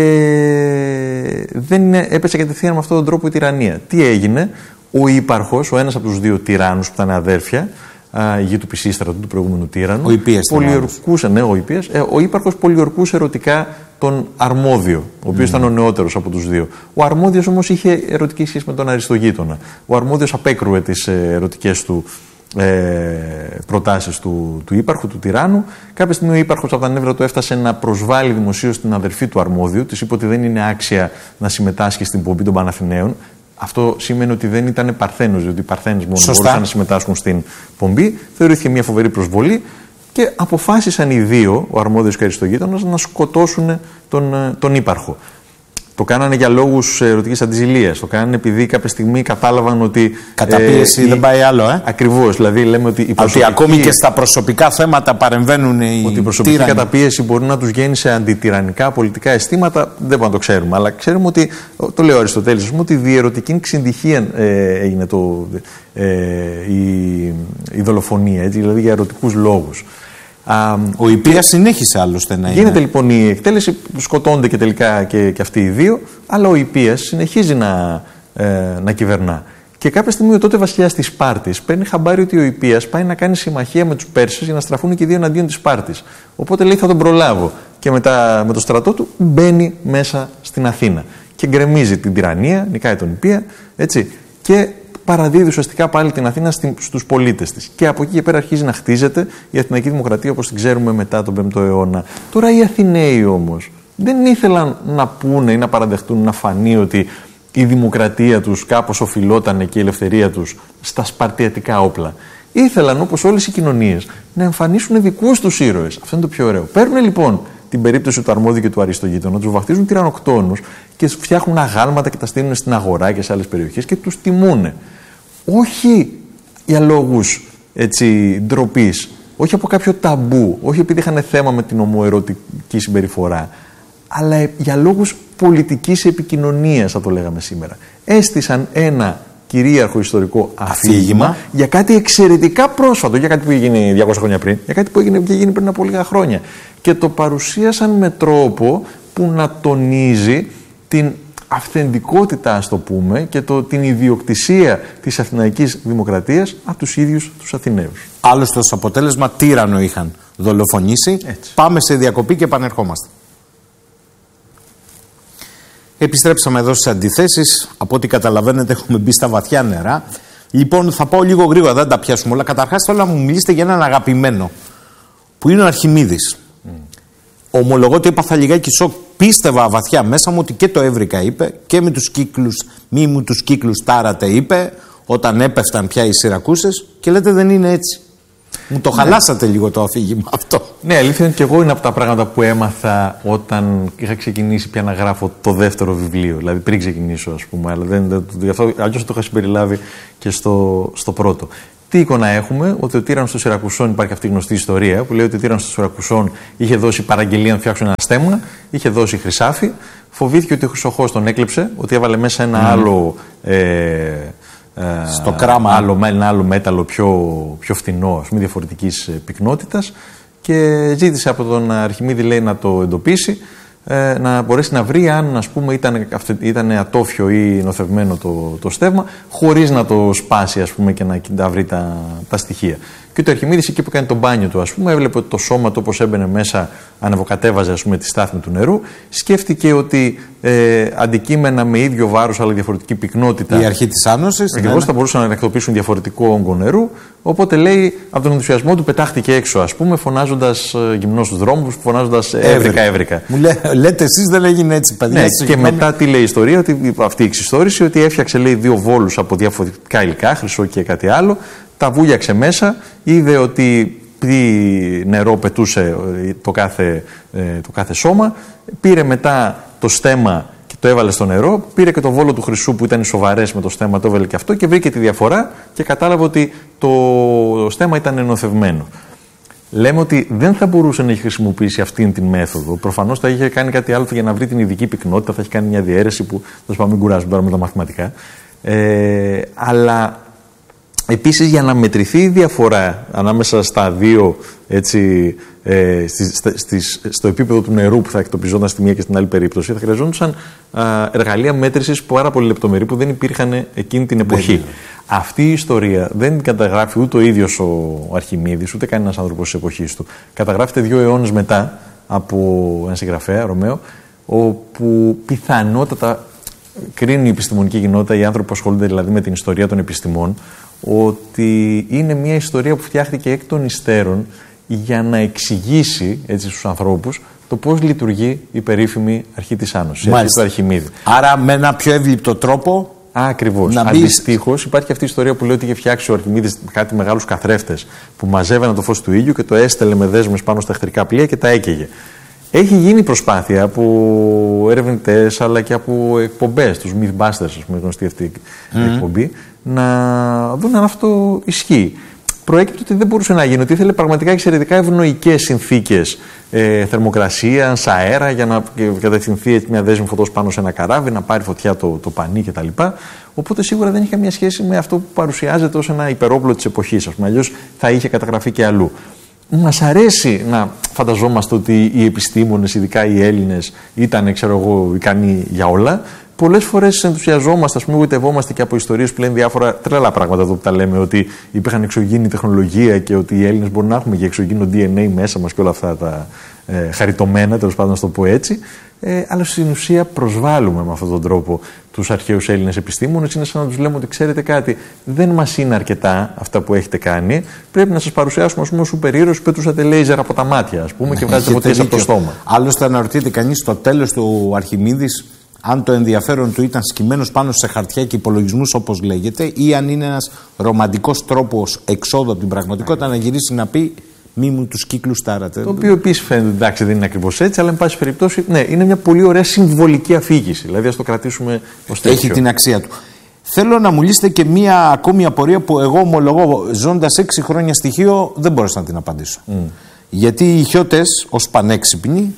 δεν είναι, έπεσε κατευθείαν με αυτόν τον τρόπο η τυραννία. Τι έγινε, ο ύπαρχος, ο ένας από τους δύο τυράννους που ήταν αδέρφια, η γη του Πισίστρατου, του προηγούμενου τύραννου, ο Υπίας, πολιορκούσε, ναι, ο Υπίας, ε, ο ύπαρχος πολιορκούσε ερωτικά τον Αρμόδιο, ο οποίος mm. ήταν ο νεότερος από τους δύο. Ο Αρμόδιος όμως είχε ερωτική σχέση με τον Αριστογείτονα. Ο Αρμόδιος απέκρουε τις ερωτικές του ε, προτάσεις του, του ύπαρχου, του τυράννου. Κάποια στιγμή ο ύπαρχος από τα νεύρα του έφτασε να προσβάλλει δημοσίως την αδερφή του Αρμόδιου, της είπε ότι δεν είναι άξια να συμμετάσχει στην πομπή των Παναθηναίων. Αυτό σημαίνει ότι δεν ήταν Παρθένος, διότι οι Παρθένες μόνο Σωστά. μπορούσαν να συμμετάσχουν στην πομπή. Θεωρήθηκε μια φοβερή προσβολή και αποφάσισαν οι δύο, ο Αρμόδιος και ο Αριστογείτονας, να σκοτώσουν τον, τον ύπαρχο. Το κάνανε για λόγους ερωτικής αντιζηλείας. Το κάνανε επειδή κάποια στιγμή κατάλαβαν ότι. Καταπίεση ε, δεν πάει άλλο, ε. Ακριβώς. Δηλαδή, λέμε ότι. Η προσωπική, ότι ακόμη και στα προσωπικά θέματα παρεμβαίνουν οι. Ότι η προσωπική τύρανοι. καταπίεση μπορεί να τους γέννησε αντιτυραννικά πολιτικά αισθήματα. Δεν μπορούμε να το ξέρουμε. Αλλά ξέρουμε ότι. Το λέει ο Αριστοτέλης, ας πούμε, ότι διερωτική ξυντυχία ε, έγινε το, ε, η, η δολοφονία. Έτσι, δηλαδή για ερωτικούς λόγους. Ο Υπίας συνέχισε άλλωστε να είναι. Γίνεται λοιπόν η εκτέλεση, σκοτώνται και τελικά και, και αυτοί οι δύο, αλλά ο Υπίας συνεχίζει να, ε, να κυβερνά. Και κάποια στιγμή ο τότε βασιλιάς της Σπάρτης παίρνει χαμπάρι ότι ο Υπίας πάει να κάνει συμμαχία με τους Πέρσες για να στραφούν και οι δύο εναντίον της Σπάρτης. Οπότε λέει θα τον προλάβω. Και μετά με το στρατό του μπαίνει μέσα στην Αθήνα. Και γκρεμίζει την τυραννία, νικάει τον Υπία, έτσι. Και παραδίδει ουσιαστικά πάλι την Αθήνα στους πολίτες της. Και από εκεί και πέρα αρχίζει να χτίζεται η Αθηναϊκή Δημοκρατία όπως την ξέρουμε μετά τον πέμπτο αιώνα. Τώρα οι Αθηναίοι όμως δεν ήθελαν να πούνε ή να παραδεχτούν, να φανεί ότι η δημοκρατία τους κάπως οφειλότανε και η ελευθερία τους στα σπαρτιατικά όπλα. Ήθελαν, όπως όλες οι κοινωνίες, να εμφανίσουν δικούς τους ήρωες. Αυτό είναι το πιο ωραίο. Παίρνουν λοιπόν την περίπτωση του Αρμόδιου και του Αριστογείτονα, τους βαφτίζουν τυρανοκτόνους και φτιάχνουν αγάλματα και τα στείλουν στην αγορά και σε άλλες περιοχές και τους τιμούν. Όχι για λόγους έτσι, ντροπής, όχι από κάποιο ταμπού, όχι επειδή είχαν θέμα με την ομοερωτική συμπεριφορά, αλλά για λόγους πολιτικής επικοινωνίας, θα το λέγαμε σήμερα. Έστησαν ένα κυρίαρχο ιστορικό αφήγημα για κάτι εξαιρετικά πρόσφατο, για κάτι που έγινε διακόσια χρόνια πριν, για κάτι που έγινε, έγινε πριν από λίγα χρόνια. Και το παρουσίασαν με τρόπο που να τονίζει την αυθεντικότητα, ας το πούμε, και το, την ιδιοκτησία της Αθηναϊκής Δημοκρατίας από τους ίδιους τους Αθηναίους. Άλλωστε, ως αποτέλεσμα, τύρανο είχαν δολοφονήσει. Έτσι. Πάμε σε διακοπή και επανερχόμαστε. Επιστρέψαμε εδώ στις αντιθέσεις. Από ό,τι καταλαβαίνετε, έχουμε μπει στα βαθιά νερά. Λοιπόν, θα πάω λίγο γρήγορα, δεν τα πιάσουμε όλα. Καταρχάς, θέλω να μου μιλήσετε για έναν αγαπημένο, που είναι ο Αρχιμίδης. Mm. Ομολογώ ότι έπαθα λιγάκι σοκ. Πίστευα βαθιά μέσα μου ότι και το έβρικα είπε και με τους κύκλους, μη μου τους κύκλους τάρατε είπε, όταν έπεφταν πια οι Σιρακούσες και λέτε δεν είναι έτσι. Μου το ναι. χαλάσατε λίγο το αφήγημα αυτό. Ναι, αλήθεια είναι και εγώ είναι από τα πράγματα που έμαθα όταν είχα ξεκινήσει πια να γράφω το δεύτερο βιβλίο. Δηλαδή πριν ξεκινήσω, ας πούμε. Αλλά δεν, γι' αυτό αλλιώς το είχα συμπεριλάβει και στο, στο πρώτο. Τι εικόνα έχουμε, ότι ο τύραννος των Σιρακουσών, υπάρχει αυτή η γνωστή ιστορία που λέει ότι ο τύραννος των Σιρακουσών είχε δώσει παραγγελία να φτιάξουν ένα στέμμα, είχε δώσει χρυσάφι, φοβήθηκε ότι ο Χρυσοχώος τον έκλεψε, ότι έβαλε μέσα ένα mm. άλλο. Ε, στο κράμα. Άλλο, ένα άλλο μέταλλο πιο, πιο φτηνό, ας πούμε, διαφορετικής πυκνότητας, και ζήτησε από τον Αρχιμίδη, λέει, να το εντοπίσει, ε, να μπορέσει να βρει αν, ας πούμε, ήταν, ήταν ατόφιο ή νοθευμένο το, το στεύμα, χωρίς να το σπάσει, ας πούμε, και να, να βρει τα, τα στοιχεία. Και ο Αρχιμίδης, εκεί που κάνει το μπάνιο του, ας πούμε, έβλεπε ότι το σώμα του, όπως έμπαινε μέσα, ανεβοκατέβαζε, ας πούμε, τη στάθμη του νερού. Σκέφτηκε ότι ε, αντικείμενα με ίδιο βάρος αλλά διαφορετική πυκνότητα. Η αρχή της άνωσης. Ακριβώς, θα μπορούσαν να εκτοπίσουν διαφορετικό όγκο νερού. Οπότε, λέει, από τον ενθουσιασμό του πετάχτηκε έξω, ας πούμε, φωνάζοντας ε, γυμνός στους δρόμους, φωνάζοντας έβρικα, έβρικα. Μου λέ, λέτε εσείς δεν έγινε έτσι, παιδιά. Ναι, και μετά τι λέει η ιστορία, ότι, αυτή η εξιστόρηση, ότι έφτιαξε, λέει, δύο βόλους από διαφορετικά υλικά, χρυσό και κάτι άλλο. Τα βούλιαξε μέσα, είδε ότι τι νερό πετούσε το κάθε, το κάθε σώμα, πήρε μετά το στέμμα και το έβαλε στο νερό, πήρε και το βόλο του χρυσού που ήταν σοβαρές με το στέμμα, το έβαλε και αυτό και βρήκε τη διαφορά και κατάλαβε ότι το στέμμα ήταν ενωθευμένο. Λέμε ότι δεν θα μπορούσε να έχει χρησιμοποιήσει αυτήν την μέθοδο. Προφανώς θα είχε κάνει κάτι άλλο για να βρει την ειδική πυκνότητα, θα έχει κάνει μια διαίρεση που θα σου πάμε, μην κουράζουμε τώρα με τα μαθηματικά. Ε, αλλά επίσης, για να μετρηθεί η διαφορά ανάμεσα στα δύο, έτσι, ε, στις, στις, στο επίπεδο του νερού που θα εκτοπιζόταν στη μία και στην άλλη περίπτωση, θα χρειαζόντουσαν α, εργαλεία μέτρησης πάρα πολύ λεπτομερή που δεν υπήρχαν εκείνη την εποχή. Ναι, ναι. Αυτή η ιστορία δεν την καταγράφει ούτε ο ίδιος ο Αρχιμίδης, ούτε κανένας άνθρωπος της εποχής του. Καταγράφεται δύο αιώνες μετά από έναν συγγραφέα, Ρωμαίο, όπου πιθανότατα κρίνει η επιστημονική κοινότητα, οι άνθρωποι που ασχολούνται δηλαδή με την ιστορία των επιστημών, ότι είναι μια ιστορία που φτιάχτηκε εκ των υστέρων για να εξηγήσει, έτσι, στους ανθρώπους το πώς λειτουργεί η περίφημη αρχή της άνωσης, η αρχή του Αρχιμίδη. Άρα με ένα πιο εύληπτο τρόπο. Ακριβώς. Αντιστοίχως, υπάρχει αυτή η ιστορία που λέει ότι είχε φτιάξει ο Αρχιμίδης κάτι μεγάλους καθρέφτες που μαζεύανε το φως του ήλιου και το έστελε με δέσμες πάνω στα εχθρικά πλοία και τα έκαιγε. Έχει γίνει προσπάθεια από ερευνητές αλλά και από εκπομπές, τους Mythbusters, ας πούμε, γνωστή αυτή η mm. εκπομπή, να δουν αν αυτό ισχύει. Προέκυπτε ότι δεν μπορούσε να γίνει, ότι ήθελε πραγματικά εξαιρετικά ευνοϊκές συνθήκες ε, θερμοκρασίας, αέρα, για να κατευθυνθεί μια δέσμη φωτός πάνω σε ένα καράβι, να πάρει φωτιά το, το πανί κτλ. Οπότε σίγουρα δεν είχε καμία σχέση με αυτό που παρουσιάζεται ως ένα υπερόπλο της εποχής. Αλλιώς θα είχε καταγραφεί και αλλού. Μας αρέσει να φανταζόμαστε ότι οι επιστήμονες, ειδικά οι Έλληνες, ήταν, ξέρω εγώ, ικανοί για όλα. Πολλές φορές ενθουσιαζόμαστε, ας πούμε, γοητευόμαστε και από ιστορίες που λένε διάφορα τρελά πράγματα εδώ που τα λέμε, ότι υπήρχαν εξωγήινη τεχνολογία και ότι οι Έλληνες μπορούν να έχουμε και εξωγήινο ντι εν έι μέσα μας και όλα αυτά τα ε, χαριτωμένα, τέλος πάντων να το πω έτσι. Ε, αλλά στην ουσία προσβάλλουμε με αυτόν τον τρόπο τους αρχαίους Έλληνες επιστήμονες. Είναι σαν να τους λέμε ότι ξέρετε κάτι, δεν μας είναι αρκετά αυτά που έχετε κάνει. Πρέπει να σας παρουσιάσουμε, ας πούμε, ως σούπερ ήρωες που πετούσατε λέιζερ από τα μάτια, ας πούμε, ναι, και βγάζετε φωτιές από το στόμα. Άλλωστε, αναρωτιέται κανείς στο τέλος του Αρχιμίδης αν το ενδιαφέρον του ήταν σκυμμένος πάνω σε χαρτιά και υπολογισμούς, όπως λέγεται, ή αν είναι ένας ρομαντικός τρόπος εξόδου από την πραγματικότητα, να γυρίσει να πει μη μου τους κύκλους τάρατε. Το οποίο επίσης φαίνεται, εντάξει, δεν είναι ακριβώς έτσι, αλλά εν πάση περιπτώσει, ναι, είναι μια πολύ ωραία συμβολική αφήγηση. Δηλαδή, ας το κρατήσουμε ως τέτοιο. Έχει την αξία του. Θέλω να μου λύσετε και μία ακόμη απορία που εγώ ομολογώ, ζώντας έξι χρόνια στοιχείο, δεν μπορούσα να την απαντήσω. Mm. Γιατί οι χιώτες, ως πανέξυπνοι,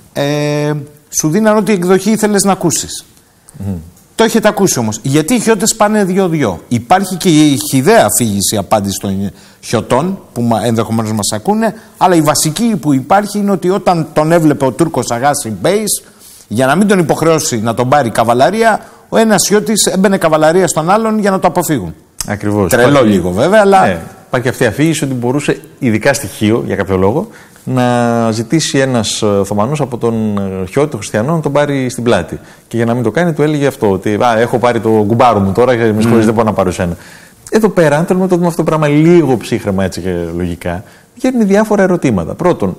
ε, σου δίναν ό,τι εκδοχή ήθελες να ακούσεις. Mm. Το έχετε ακούσει όμως. Γιατί οι χιώτες πάνε δυο-δυο. Υπάρχει και η χυδαία αφήγηση απάντηση των χιωτών που ενδεχομένως μας ακούνε, αλλά η βασική που υπάρχει είναι ότι όταν τον έβλεπε ο Τούρκος Αγάσι Μπέης, για να μην τον υποχρεώσει να τον πάρει καβαλαρία, ο ένας χιώτης έμπαινε καβαλαρία στον άλλον για να το αποφύγουν. Ακριβώς. Τρελό υπάρχει... λίγο βέβαια, αλλά. Ναι, υπάρχει αυτή η αφήγηση ότι μπορούσε, ειδικά στοιχείο για κάποιο λόγο, να ζητήσει ένας Οθωμανός από τον χιώτη, τον Χριστιανό, να τον πάρει στην πλάτη. Και για να μην το κάνει, του έλεγε αυτό: ότι α, έχω πάρει το κουμπάρο μου τώρα και με συγχωρείς, mm. δεν μπορώ να πάρω εσένα. Εδώ πέρα, αν θέλουμε να το δούμε αυτό το πράγμα λίγο ψύχρεμα, έτσι και λογικά, βγαίνουν διάφορα ερωτήματα. Πρώτον,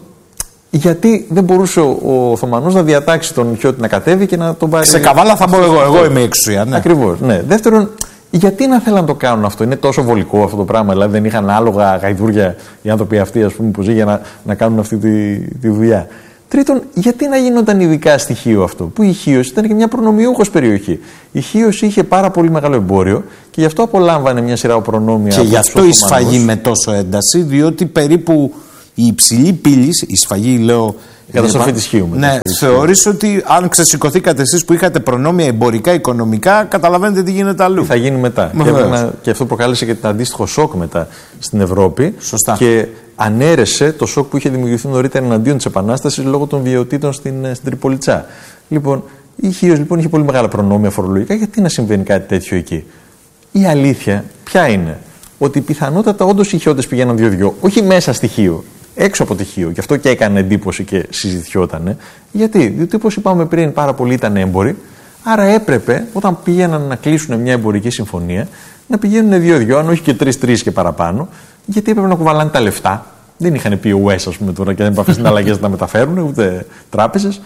γιατί δεν μπορούσε ο, ο Οθωμανός να διατάξει τον χιώτη να κατέβει και να τον πάρει. Σε καβάλα θα μπω εγώ, εγώ είμαι η εξουσία. Ναι. Ακριβώς. Ναι. Δεύτερον, Γιατί να θέλαν να το κάνουν αυτό, είναι τόσο βολικό αυτό το πράγμα, δηλαδή δεν είχαν άλογα, γαϊδούρια οι άνθρωποι αυτοί, ας πούμε, που ζει για να, να κάνουν αυτή τη, τη δουλειά. Τρίτον, γιατί να γινόταν ειδικά στη Χίο αυτό, που η Χίος ήταν και μια προνομιούχος περιοχή. Η Χίος είχε πάρα πολύ μεγάλο εμπόριο και γι' αυτό απολάμβανε μια σειρά προνόμια. Και γι' αυτό η σφαγή με τόσο ένταση, διότι περίπου η υψηλή πύλη, η σφαγή λέω. Η καταστροφή της Χίου. Ναι, θεωρείς ότι αν ξεσηκωθήκατε εσείς που είχατε προνόμια εμπορικά, οικονομικά, καταλαβαίνετε τι γίνεται αλλού. Τι θα γίνει μετά. Και, να, και αυτό προκάλεσε και το αντίστοιχο σοκ μετά στην Ευρώπη. Σωστά. Και ανέρεσε το σοκ που είχε δημιουργηθεί νωρίτερα εναντίον της Επανάστασης λόγω των βιαιοτήτων στην, στην Τριπολιτσά. Λοιπόν, η Χίος λοιπόν είχε πολύ μεγάλα προνόμια φορολογικά. Γιατί να συμβαίνει κάτι τέτοιο εκεί. Η αλήθεια ποια είναι? Ότι πιθανότατα όντως οι Χιώτες πηγαίναν δύο-δύο, όχι μέσα στη Χίο. Έξω από τη Χίο. Γι' αυτό και έκανε εντύπωση και συζητιότανε. Γιατί, διότι όπως είπαμε πριν, πάρα πολλοί ήταν έμποροι. Άρα έπρεπε, όταν πήγαιναν να κλείσουν μια εμπορική συμφωνία, να πηγαίνουν δύο-δύο, αν όχι και τρεις-τρεις και παραπάνω, γιατί έπρεπε να κουβαλάνε τα λεφτά. Δεν είχαν πι ο ες, ας πούμε, τώρα και δεν έπρεπε συναλλαγές να τα μεταφέρουν, ούτε τράπεζες.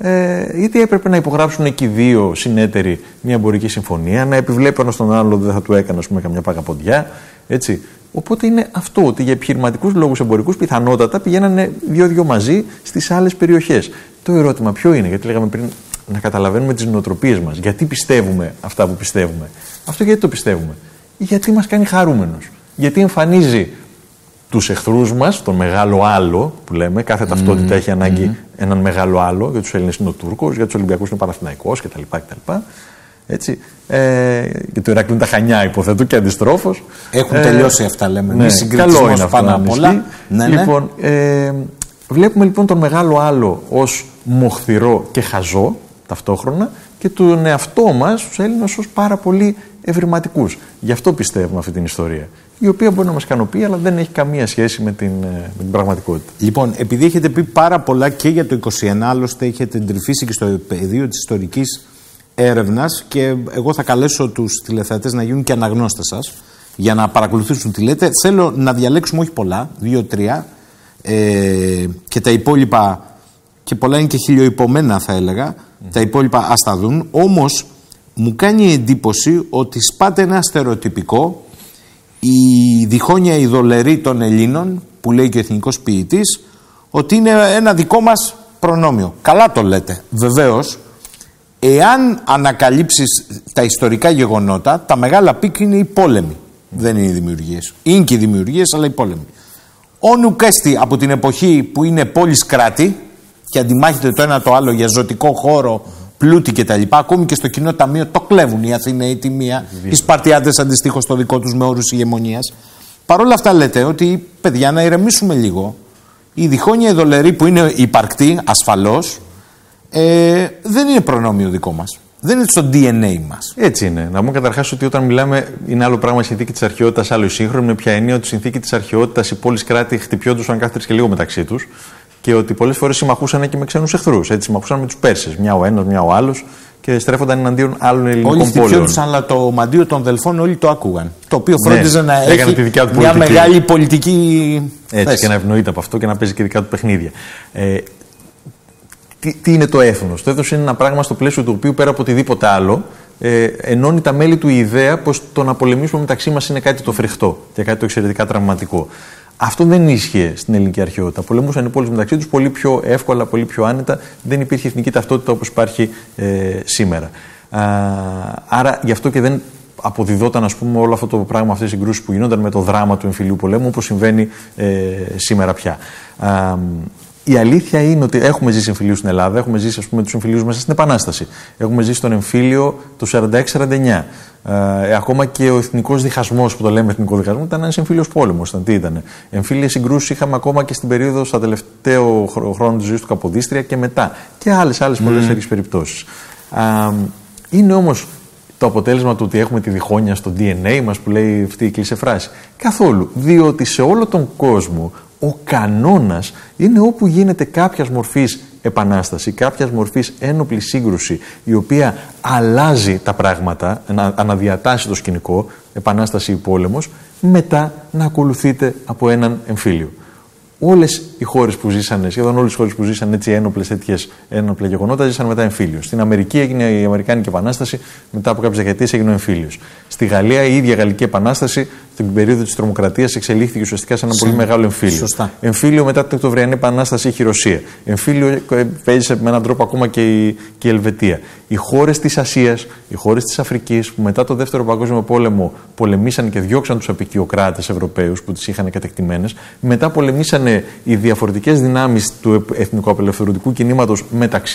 Ε, γιατί έπρεπε να υπογράψουν εκεί δύο συνέτεροι μια εμπορική συμφωνία, να επιβλέπει ένα στον άλλο, δεν θα του έκανε, ας πούμε, καμιά παγαποντιά. Έτσι. Οπότε είναι αυτό, ότι για επιχειρηματικούς λόγους εμπορικούς πιθανότατα πηγαίνανε δύο-δύο μαζί στις άλλες περιοχές. Το ερώτημα ποιο είναι, γιατί λέγαμε πριν να καταλαβαίνουμε τις νοοτροπίες μας. Γιατί πιστεύουμε αυτά που πιστεύουμε. Αυτό γιατί το πιστεύουμε. Γιατί μας κάνει χαρούμενος. Γιατί εμφανίζει τους εχθρούς μας, τον μεγάλο άλλο που λέμε, κάθε mm-hmm. ταυτότητα έχει ανάγκη mm-hmm. έναν μεγάλο άλλο. Για τους Έλληνες είναι ο Τούρκος, για τους Ολυμπιακούς είναι ο Παναθηναϊκός κτλ. κτλ. Έτσι. Ε, και το Ηράκλειο είναι τα Χανιά, υποθέτω, και αντιστρόφως. Έχουν ε, τελειώσει αυτά, λέμε. Ναι, καλό είναι πάνω απ' όλα. Ναι, λοιπόν, ε, βλέπουμε λοιπόν τον μεγάλο άλλο ως μοχθηρό και χαζό ταυτόχρονα και τον εαυτό μας, τους Έλληνες, ως πάρα πολύ ευρηματικούς. Γι' αυτό πιστεύουμε αυτή την ιστορία. Η οποία μπορεί να μας ικανοποιεί, αλλά δεν έχει καμία σχέση με την, με την πραγματικότητα. Λοιπόν, επειδή έχετε πει πάρα πολλά και για το είκοσι ένα, άλλωστε έχετε εντρυφήσει και στο πεδίο της ιστορικής έρευνας και εγώ θα καλέσω τους τηλεθεατές να γίνουν και αναγνώστες σας για να παρακολουθήσουν τι λέτε. Θέλω να διαλέξουμε όχι πολλά, δύο-τρία ε, και τα υπόλοιπα, και πολλά είναι και χιλιοϊπωμένα θα έλεγα, mm. τα υπόλοιπα ας τα δουν. Όμως μου κάνει εντύπωση ότι σπάτε ένα στερεοτυπικό, η διχόνοια ειδωλερή των Ελλήνων που λέει και ο εθνικός ποιητής, ότι είναι ένα δικό μας προνόμιο. Καλά το λέτε, βεβαίως. Εάν ανακαλύψεις τα ιστορικά γεγονότα, τα μεγάλα πικ είναι οι πόλεμοι. Mm. Δεν είναι οι δημιουργίες. Είναι και οι δημιουργίες, αλλά οι πόλεμοι. Ο Νουκέστη από την εποχή που είναι πόλεις κράτη και αντιμάχεται το ένα το άλλο για ζωτικό χώρο, πλούτη κτλ. Ακόμη και στο κοινό ταμείο το κλέβουν οι Αθηναίοι τη μία, οι Σπαρτιάτες αντιστοίχως το δικό τους με όρους ηγεμονίας. Παρ' όλα αυτά λέτε ότι, παιδιά, να ηρεμήσουμε λίγο. Η διχόνοια ειδωλερή που είναι υπαρκτή, ασφαλώς, Ε, δεν είναι προνόμιο δικό μας. Δεν είναι στο ντι εν έι μας. Έτσι είναι. Να πούμε καταρχάς ότι όταν μιλάμε, είναι άλλο πράγμα η συνθήκη της αρχαιότητας, άλλο η σύγχρονη. Με ποια έννοια ότι η συνθήκη της αρχαιότητας οι πόλεις κράτη χτυπιόντουσαν κάθε τρεις και λίγο μεταξύ τους και ότι πολλές φορές συμμαχούσαν και με ξένους εχθρούς. Έτσι, συμμαχούσαν με τους Πέρσες. Μια ο ένας, μια ο άλλος και στρέφονταν εναντίον άλλων ελληνικών πόλεων. Όλοι χτυπιόντουσαν, αλλά το μαντίο των Δελφών όλοι το άκουγαν. Το οποίο φρόντιζε ναι, να έχει μια μεγάλη πολιτική. Έτσι, θέση. Και να ευνοείται από αυτό και να παίζει και δικά του παιχνίδια. Ε, Τι, τι είναι το έθνος? Το έθνος είναι ένα πράγμα στο πλαίσιο του οποίου πέρα από οτιδήποτε άλλο ε, ενώνει τα μέλη του η ιδέα πως το να πολεμήσουμε μεταξύ μας είναι κάτι το φρικτό και κάτι το εξαιρετικά τραυματικό. Αυτό δεν ίσχυε στην ελληνική αρχαιότητα. Πολεμούσαν οι πόλεις μεταξύ τους πολύ πιο εύκολα, πολύ πιο άνετα. Δεν υπήρχε εθνική ταυτότητα όπως υπάρχει ε, σήμερα. Α, άρα γι' αυτό και δεν αποδιδόταν, ας πούμε, όλο αυτό το πράγμα, αυτές οι συγκρούσεις που γινόταν με το δράμα του εμφυλίου πολέμου όπως συμβαίνει ε, σήμερα πια. Α, Η αλήθεια είναι ότι έχουμε ζήσει εμφυλίους στην Ελλάδα, έχουμε ζήσει, ας πούμε, τους εμφυλίους μέσα στην Επανάσταση. Έχουμε ζήσει τον εμφύλιο το σαράντα έξι σαράντα εννιά. Ε, ακόμα και ο εθνικός διχασμός, που το λέμε εθνικό διχασμό, ήταν ένας εμφύλιος πόλεμος. Ήταν, τι ήταν. Εμφύλιες συγκρούσεις είχαμε ακόμα και στην περίοδο, στα τελευταίο χρόνο της ζωής του Καποδίστρια και μετά. Και άλλες, άλλες mm. πολλές τέτοιες περιπτώσεις. Ε, είναι όμως το αποτέλεσμα του ότι έχουμε τη διχόνοια στο ντι εν έι μας που λέει αυτή η κλεισέ φράση. Καθόλου. Διότι σε όλο τον κόσμο ο κανόνας είναι όπου γίνεται κάποιας μορφής επανάσταση, κάποιας μορφής ένοπλη σύγκρουση, η οποία αλλάζει τα πράγματα, να αναδιατάσσει το σκηνικό, επανάσταση ή πόλεμος, μετά να ακολουθείται από έναν εμφύλιο. Όλες οι χώρες που ζήσανε, σχεδόν όλες οι χώρες που ζήσαν έτσι ένοπλες, τέτοιες ένοπλα γεγονότα, ζήσαν μετά εμφύλιος. Στην Αμερική έγινε η Αμερικάνικη Επανάσταση, μετά από κάποιες δεκαετίες έγινε ο εμφύλιος. Στη Γαλλία η ίδια Γαλλική Επανάσταση, στην περίοδο της τρομοκρατίας, εξελίχθηκε ουσιαστικά σε ένα πολύ μεγάλο εμφύλιο. Σωστά. Εμφύλιο μετά την Οκτωβριανή Επανάσταση είχε η Ρωσία. Εμφύλιο παίζει με έναν τρόπο ακόμα και η, και η Ελβετία. Οι χώρες της Ασίας, οι χώρες της Αφρικής, που μετά το Δεύτερο Παγκόσμιο Πόλεμο πολεμήσαν και διώξαν τους αποικιοκράτες Ευρωπαίους που τις είχαν κατεκτημένες, μετά πολεμήσαν οι διαφορετικές δυνάμεις του εθνικοαπελευθερωτικού κινήματος μεταξύ